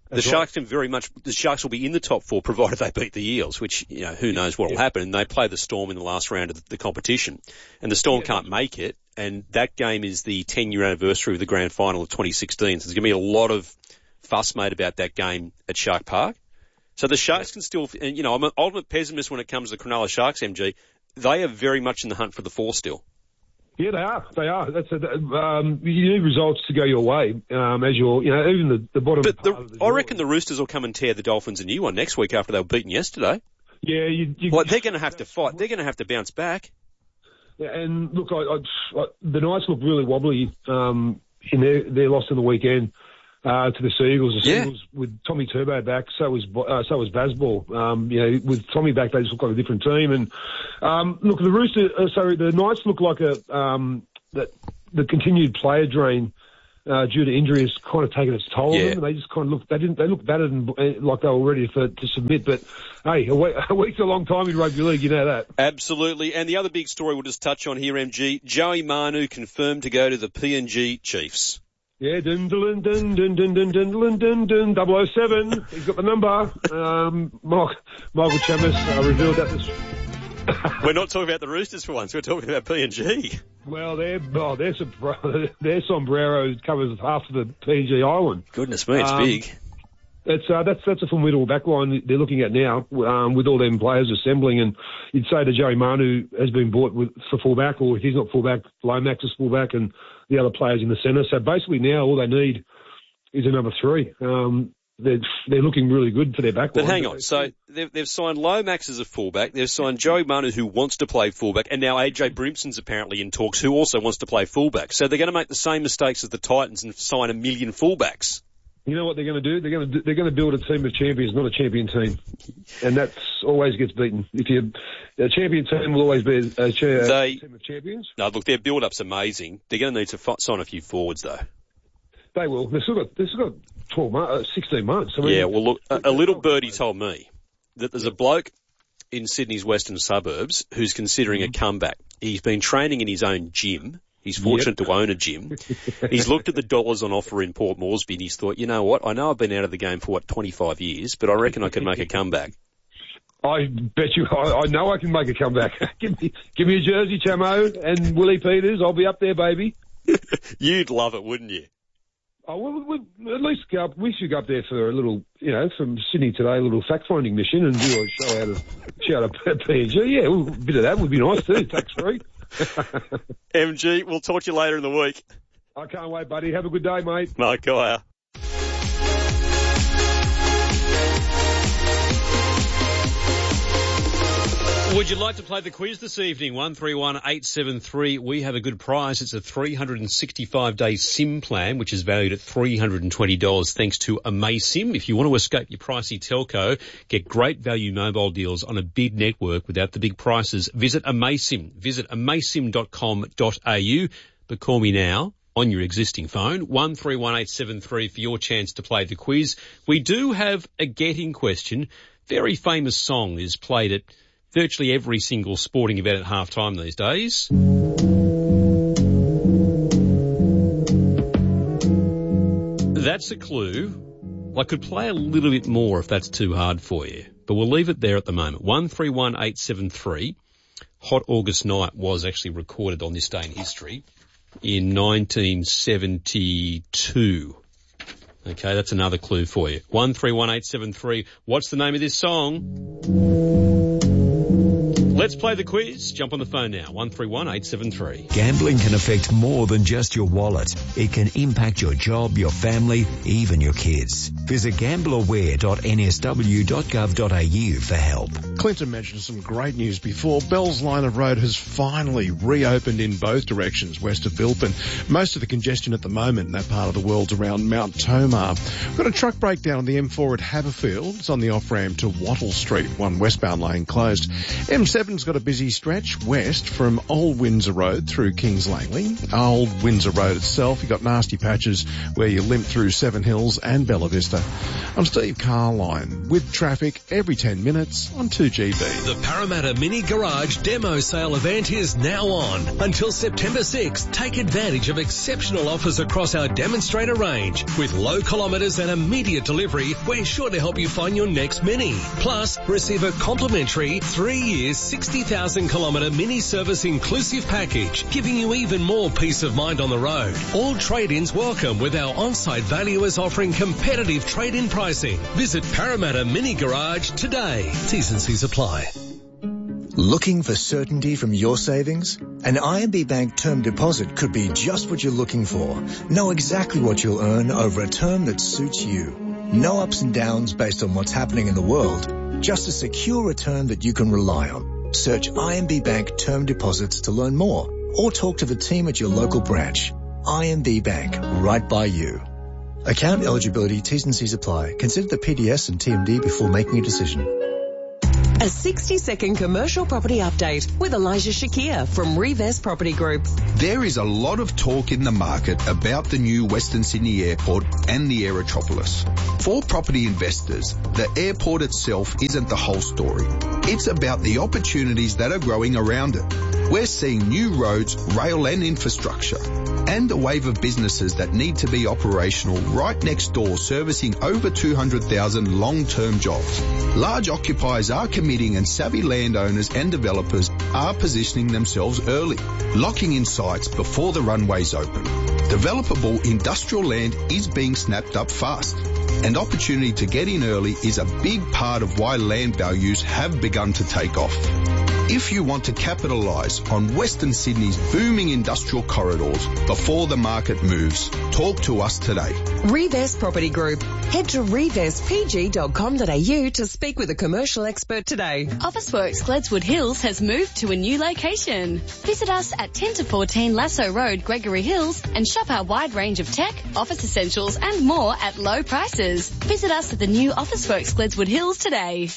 [SPEAKER 20] The Sharks will be in the top 4 provided they beat the Eels, which, who knows what will happen. And they play the Storm in the last round of the competition. And the Storm can't make it. And that game is the 10-year anniversary of the grand final of 2016. So there's going to be a lot of fuss made about that game at Shark Park. So the Sharks can still, I'm an ultimate pessimist when it comes to the Cronulla Sharks, MG. They are very much in the hunt for the 4 still.
[SPEAKER 9] Yeah, they are. You need results to go your way, as even the bottom.
[SPEAKER 20] But I reckon the Roosters will come and tear the Dolphins a new one next week after they were beaten yesterday.
[SPEAKER 9] Yeah,
[SPEAKER 20] they're going to have to fight. They're going to have to bounce back.
[SPEAKER 9] Yeah, and look, the Knights look really wobbly in their loss in the weekend to the Seagulls. The Seagulls with Tommy Turbo back, so was Bazball. With Tommy back, they just look like a different team. And look, the Knights look like that the continued player drain due to injury has kind of taken its toll on them. And they just kind of look. They look battered and like they were ready to submit. But hey, a week's a long time in rugby league. You know that.
[SPEAKER 20] Absolutely. And the other big story we'll just touch on here, MG. Joey Manu confirmed to go to the PNG Chiefs.
[SPEAKER 9] Yeah, dun 007. He's got the number. Michael Chammas revealed that this.
[SPEAKER 20] We're not talking about the Roosters for once. We're talking about PNG.
[SPEAKER 9] Well, their sombrero covers half of the PNG island.
[SPEAKER 20] Goodness me, it's big.
[SPEAKER 9] That's a formidable backline they're looking at now, with all them players assembling. And you'd say that Joey Manu has been bought for fullback, or if he's not fullback, Lomax is fullback, and the other players in the centre. So basically now all they need is a number 3. They're looking really good for their backline.
[SPEAKER 20] But hang on, so they've signed Lomax as a fullback, they've signed Joey Manu who wants to play fullback, and now AJ Brimson's apparently in talks who also wants to play fullback. So they're going to make the same mistakes as the Titans and sign 1 million fullbacks.
[SPEAKER 9] You know what they're going to do? They're going to build a team of champions, not a champion team, and that always gets beaten. A champion team will always be a team of champions.
[SPEAKER 20] No, look, their build-up's amazing. They're going to need to sign a few forwards though.
[SPEAKER 9] They will. They've still got 12 months, 16 months. I mean,
[SPEAKER 20] yeah, well, look, a little birdie told me that there's a bloke in Sydney's western suburbs who's considering a comeback. He's been training in his own gym. He's fortunate to own a gym. He's looked at the dollars on offer in Port Moresby and he's thought, you know what, I know I've been out of the game for 25 years, but I reckon I can make a comeback.
[SPEAKER 9] I bet you, I know I can make a comeback. give me a jersey, Chamo, and Willie Peters. I'll be up there, baby.
[SPEAKER 20] You'd love it, wouldn't you?
[SPEAKER 9] Oh, well, at least we should go up there for a little, from Sydney today, a little fact-finding mission and do a show out of PNG. Yeah, a bit of that would be nice too, tax-free.
[SPEAKER 20] MG, we'll talk to you later in the week.
[SPEAKER 9] I can't wait, buddy. Have a good day, mate.
[SPEAKER 20] Mark Geyer. Would you like to play the quiz this evening? 131873. We have a good prize. It's a 365-day SIM plan, which is valued at $320 thanks to AmazSIM. If you want to escape your pricey telco, get great value mobile deals on a big network without the big prices, visit AmazSIM. Visit amazsim.com.au. But call me now on your existing phone, 131873 for your chance to play the quiz. We do have a getting question. Very famous song is played at virtually every single sporting event at halftime these days. That's a clue. I could play a little bit more if that's too hard for you, but we'll leave it there at the moment. 131873. Hot August Night was actually recorded on this day in history in 1972. Okay, that's another clue for you. 131873. What's the name of this song? Let's play the quiz. Jump on the phone now. 131873.
[SPEAKER 11] Gambling can affect more than just your wallet. It can impact your job, your family, even your kids. Visit gambleaware.nsw.gov.au for help.
[SPEAKER 6] Clinton mentioned some great news before. Bell's Line of Road has finally reopened in both directions west of Bilpin. Most of the congestion at the moment in that part of the world's around Mount Tomar. We've got a truck breakdown on the M4 at Haverfield. It's on the off-ramp to Wattle Street, one westbound lane closed. M7 A11's got a busy stretch west from Old Windsor Road through Kings Langley. Old Windsor Road itself, you've got nasty patches where you limp through Seven Hills and Bella Vista. I'm Steve Carline with traffic every 10 minutes on 2GB.
[SPEAKER 24] The Parramatta Mini Garage Demo Sale event is now on. Until September 6th, take advantage of exceptional offers across our demonstrator range. With low kilometres and immediate delivery, we're sure to help you find your next Mini. Plus, receive a complimentary 3 years, 60,000 kilometre Mini service inclusive package, giving you even more peace of mind on the road. All trade-ins welcome, with our on-site valuers offering competitive trade-in pricing. Visit Parramatta Mini Garage today. T's and C's apply.
[SPEAKER 12] Looking for certainty from your savings? An IMB Bank term deposit could be just what you're looking for. Know exactly what you'll earn over a term that suits you. No ups and downs based on what's happening in the world. Just a secure return that you can rely on. Search IMB Bank term deposits to learn more, or talk to the team at your local branch. IMB Bank, right by you. Account eligibility, T's and C's apply. Consider the PDS and TMD before making a decision.
[SPEAKER 13] A 60-second commercial property update with Elijah Shakir from Revest Property Group.
[SPEAKER 14] There is a lot of talk in the market about the new Western Sydney Airport and the Aerotropolis. For property investors, the airport itself isn't the whole story. It's about the opportunities that are growing around it. We're seeing new roads, rail and infrastructure, and a wave of businesses that need to be operational right next door, servicing over 200,000 long-term jobs. Large occupiers are committing, and savvy landowners and developers are positioning themselves early, locking in sites before the runways open. Developable industrial land is being snapped up fast, and opportunity to get in early is a big part of why land values have begun to take off. If you want to capitalise on Western Sydney's booming industrial corridors before the market moves, talk to us today.
[SPEAKER 13] Revest Property Group. Head to revestpg.com.au to speak with a commercial expert today.
[SPEAKER 15] Officeworks Gledswood Hills has moved to a new location. Visit us at 10 to 14 Lasso Road, Gregory Hills, and shop our wide range of tech, office essentials and more at low prices. Visit us at the new Officeworks Gledswood Hills today.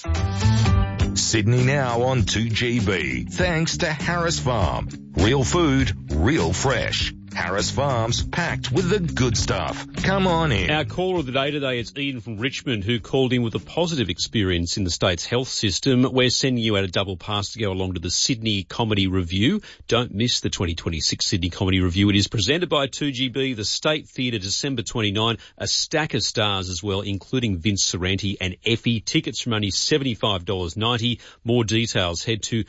[SPEAKER 3] Sydney Now on 2GB. Thanks to Harris Farm. Real food, real fresh. Harris Farms, packed with the good stuff. Come on in.
[SPEAKER 20] Our caller of the day today is Ian from Richmond, who called in with a positive experience in the state's health system. We're sending you out a double pass to go along to the Sydney Comedy Review. Don't miss the 2026 Sydney Comedy Review. It is presented by 2GB, the State Theatre, December 29. A stack of stars as well, including Vince Sorrenti and Effie. Tickets from only $75.90. More details, head to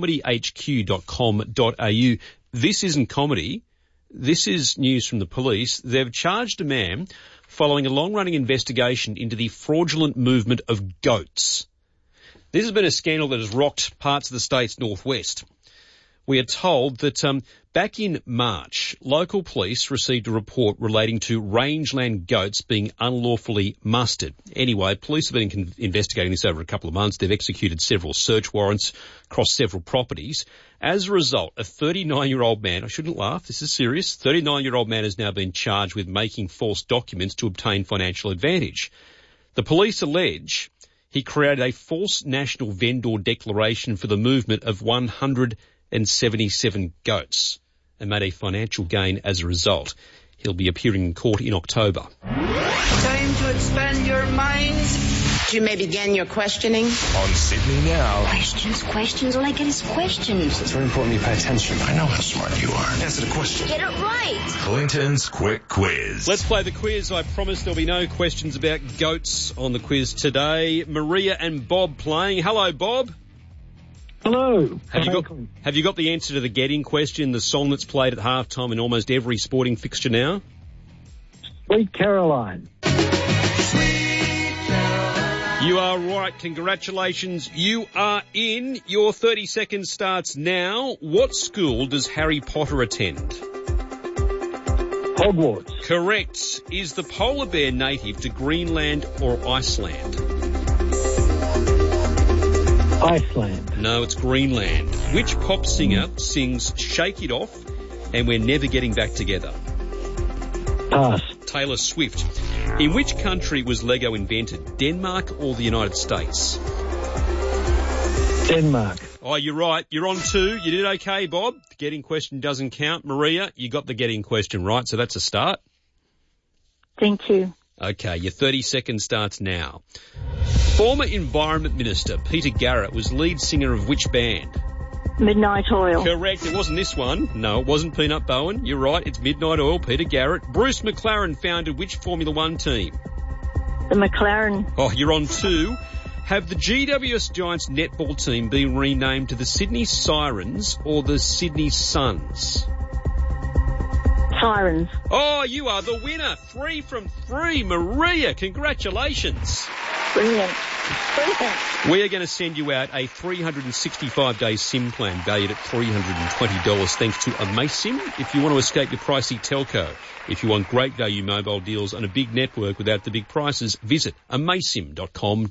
[SPEAKER 20] comedyhq.com.au. This isn't comedy. This is news from the police. They've charged a man following a long-running investigation into the fraudulent movement of goats. This has been a scandal that has rocked parts of the state's northwest. We are told that back in March, local police received a report relating to rangeland goats being unlawfully mustered. Anyway, police have been investigating this over a couple of months. They've executed several search warrants across several properties. As a result, a 39-year-old man, I shouldn't laugh, this is serious, 39-year-old man has now been charged with making false documents to obtain financial advantage. The police allege he created a false national vendor declaration for the movement of 177 goats and made a financial gain as a result. He'll be appearing in court in October.
[SPEAKER 16] Time to expand your minds. You may begin your questioning.
[SPEAKER 3] On Sydney Now.
[SPEAKER 16] Questions. All I get is questions.
[SPEAKER 17] It's very important you pay attention. I know how smart you are. Answer the question.
[SPEAKER 16] Get it right.
[SPEAKER 3] Clinton's Quick Quiz.
[SPEAKER 20] Let's play the quiz. I promise there'll be no questions about goats on the quiz today. Maria and Bob playing. Hello, Bob.
[SPEAKER 18] Hello.
[SPEAKER 20] Have you got the answer to the getting question, the song that's played at halftime in almost every sporting fixture now?
[SPEAKER 18] Sweet Caroline.
[SPEAKER 20] You are right. Congratulations. You are in. Your 30 seconds starts now. What school does Harry Potter attend?
[SPEAKER 18] Hogwarts.
[SPEAKER 20] Correct. Is the polar bear native to Greenland or Iceland?
[SPEAKER 18] Iceland.
[SPEAKER 20] No, it's Greenland. Which pop singer sings Shake It Off and We're Never Getting Back Together?
[SPEAKER 18] Pass.
[SPEAKER 20] Taylor Swift. In which country was Lego invented? Denmark or the United States?
[SPEAKER 18] Denmark.
[SPEAKER 10] Oh, you're right. You're on 2. You did okay, Bob. The getting question doesn't count. Maria, you got the getting question right, so that's a start.
[SPEAKER 1] Thank you.
[SPEAKER 10] Okay, your 30 seconds starts now. Former Environment Minister Peter Garrett was lead singer of which band?
[SPEAKER 1] Midnight Oil.
[SPEAKER 10] Correct. It wasn't this one. No, it wasn't Peanut Bowen. You're right. It's Midnight Oil, Peter Garrett. Bruce McLaren founded which Formula One team?
[SPEAKER 1] The McLaren.
[SPEAKER 10] Oh, you're on 2. Have the GWS Giants netball team been renamed to the Sydney Sirens or the Sydney Suns?
[SPEAKER 1] Sirens.
[SPEAKER 10] Oh, you are the winner. 3 from 3. Maria, congratulations.
[SPEAKER 1] Brilliant.
[SPEAKER 10] We are going to send you out a 365-day SIM plan valued at $320 thanks to AmaSIM if you want to escape your pricey telco. If you want great value mobile deals on a big network without the big prices, visit amasim.com.au.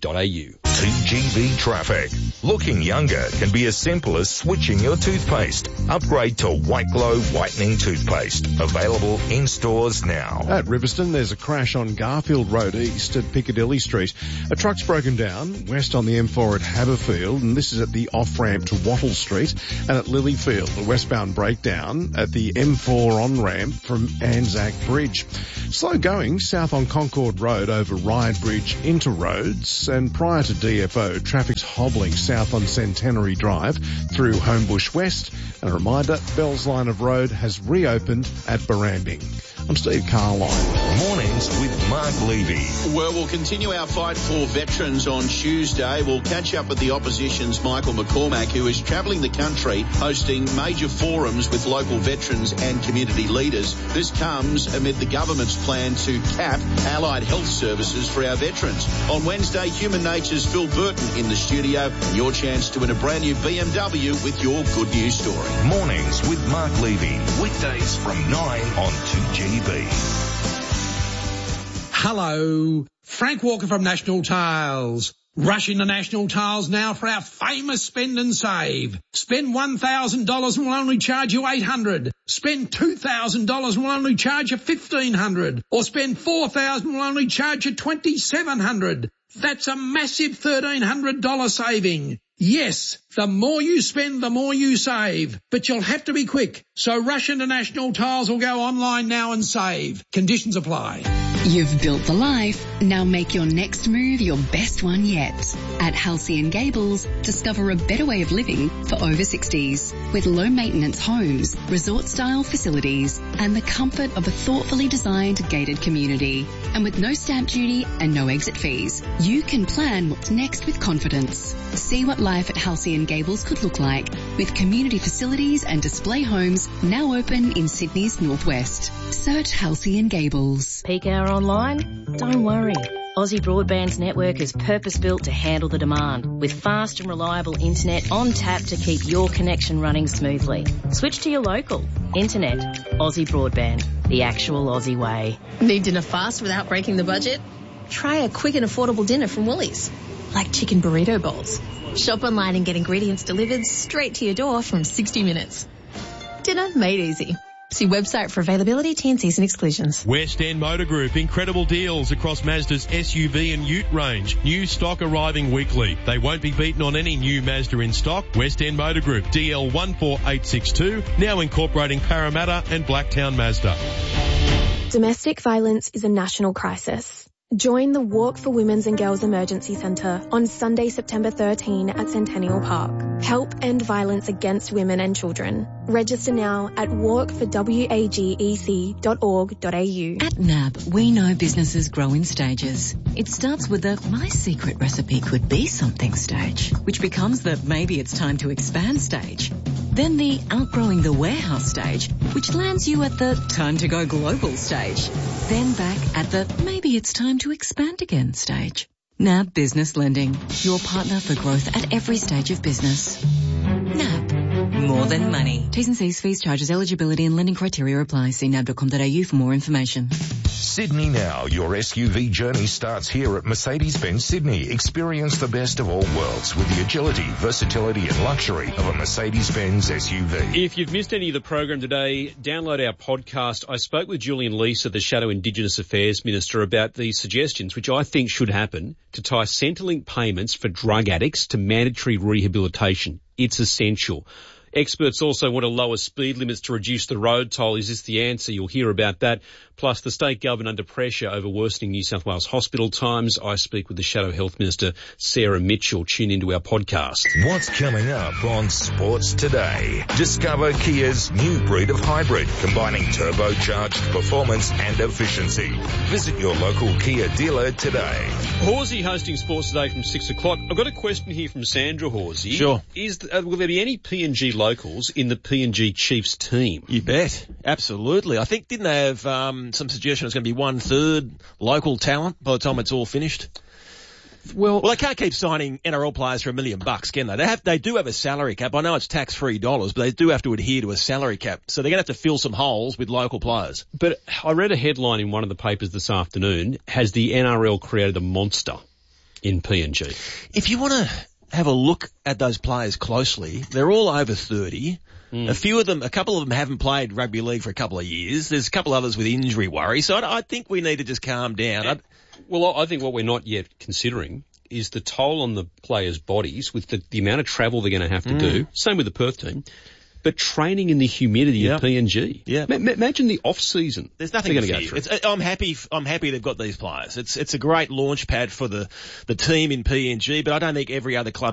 [SPEAKER 3] 2GB traffic. Looking younger can be as simple as switching your toothpaste. Upgrade to White Glow Whitening Toothpaste. Available in stores now.
[SPEAKER 6] At Riverstone, there's a crash on Garfield Road East at Piccadilly Street. A truck's broken down west on the M4 at Haberfield, and this is at the off-ramp to Wattle Street. And at Lilyfield, a westbound breakdown at the M4 on-ramp from Anzac Bridge. Slow going south on Concord Road over Ryde Bridge into Rhodes, and prior to DFO, traffic's hobbling south on Centenary Drive through Homebush West. And a reminder, Bell's Line of Road has reopened at Barrambing. I'm Steve Carline.
[SPEAKER 3] Mornings with Mark Levy.
[SPEAKER 4] Well, we'll continue our fight for veterans on Tuesday. We'll catch up with the opposition's Michael McCormack, who is travelling the country hosting major forums with local veterans and community leaders. This comes amid the government's plan to cap allied health services for our veterans. On Wednesday, Human Nature's Phil Burton in the studio, and your chance to win a brand new BMW with your good news story.
[SPEAKER 3] Mornings with Mark Levy. Weekdays from 9 on 2GB.
[SPEAKER 5] Hello, Frank Walker from National Tiles. Rush into National Tiles now for our famous spend and save. Spend $1,000 and we'll only charge you $800. Spend $2,000 and we'll only charge you $1,500. Or spend $4,000 and we'll only charge you $2,700. That's a massive $1,300 saving. Yes, the more you spend, the more you save. But you'll have to be quick. So rush into National Tiles or go online now and save. Conditions apply.
[SPEAKER 19] You've built the life. Now make your next move your best one yet. At Halcyon and Gables, discover a better way of living for over 60s. With low maintenance homes, resort style facilities, and the comfort of a thoughtfully designed gated community. And with no stamp duty and no exit fees, you can plan what's next with confidence. See what life at Halcyon Gables could look like with community facilities and display homes now open in Sydney's northwest. Search Halcyon Gables.
[SPEAKER 21] Peak hour online? Don't worry. Aussie Broadband's network is purpose-built to handle the demand with fast and reliable internet on tap to keep your connection running smoothly. Switch to your local. Internet. Aussie Broadband. The actual Aussie way.
[SPEAKER 22] Need dinner fast without breaking the budget? Try a quick and affordable dinner from Woolies. Like chicken burrito bowls. Shop online and get ingredients delivered straight to your door from 60 minutes. Dinner made easy. See website for availability, T&Cs and exclusions.
[SPEAKER 23] West End Motor Group, incredible deals across Mazda's SUV and Ute range. New stock arriving weekly. They won't be beaten on any new Mazda in stock. West End Motor Group, DL 14862, now incorporating Parramatta and Blacktown Mazda.
[SPEAKER 28] Domestic violence is a national crisis. Join the Walk for Women's and Girls Emergency Centre on Sunday, September 13 at Centennial Park. Help end violence against women and children. Register now at walkforwagec.org.au.
[SPEAKER 29] At NAB, we know businesses grow in stages. It starts with the my secret recipe could be something stage, which becomes the maybe it's time to expand stage. Then the outgrowing the warehouse stage, which lands you at the time to go global stage. Then back at the maybe it's time to expand again stage. NAB Business Lending, your partner for growth at every stage of business. NAB, more than money. T's and C's, fees, charges, eligibility and lending criteria apply. See nab.com.au for more information.
[SPEAKER 3] Sydney Now. Your SUV journey starts here at Mercedes-Benz Sydney. Experience the best of all worlds with the agility, versatility and luxury of a Mercedes-Benz SUV.
[SPEAKER 20] If you've missed any of the program today, download our podcast. I spoke with Julian Leeser, the Shadow Indigenous Affairs Minister, about these suggestions, which I think should happen, to tie Centrelink payments for drug addicts to mandatory rehabilitation. It's essential. Experts also want to lower speed limits to reduce the road toll. Is this the answer? You'll hear about that. Plus, the state government under pressure over worsening New South Wales hospital times. I speak with the Shadow Health Minister, Sarah Mitchell. Tune into our podcast.
[SPEAKER 3] What's coming up on Sports Today? Discover Kia's new breed of hybrid, combining turbocharged performance and efficiency. Visit your local Kia dealer today.
[SPEAKER 20] Horsey hosting Sports Today from 6 o'clock. I've got a question here from Sandra Horsey.
[SPEAKER 2] Sure.
[SPEAKER 20] Will there be any P&G locals in the P&G Chiefs team?
[SPEAKER 2] You bet. Absolutely. I think, didn't they have some suggestion it's going to be 1/3 local talent by the time it's all finished? Well, they can't keep signing NRL players for $1 million, can they? They do have a salary cap. I know it's tax-free dollars, but they do have to adhere to a salary cap. So they're going to have to fill some holes with local players.
[SPEAKER 20] But I read a headline in one of the papers this afternoon. Has the NRL created a monster in PNG?
[SPEAKER 2] If you want to have a look at those players closely, they're all over 30. A couple of them haven't played rugby league for a couple of years. There's a couple others with injury worry. So I think we need to just calm down.
[SPEAKER 20] I think what we're not yet considering is the toll on the players' bodies with the amount of travel they're going to have to do. Same with the Perth team. But training in the humidity of PNG.
[SPEAKER 2] Yeah.
[SPEAKER 20] Imagine the off-season.
[SPEAKER 2] There's nothing to go through. I'm happy they've got these players. It's a great launch pad for the team in PNG, but I don't think every other club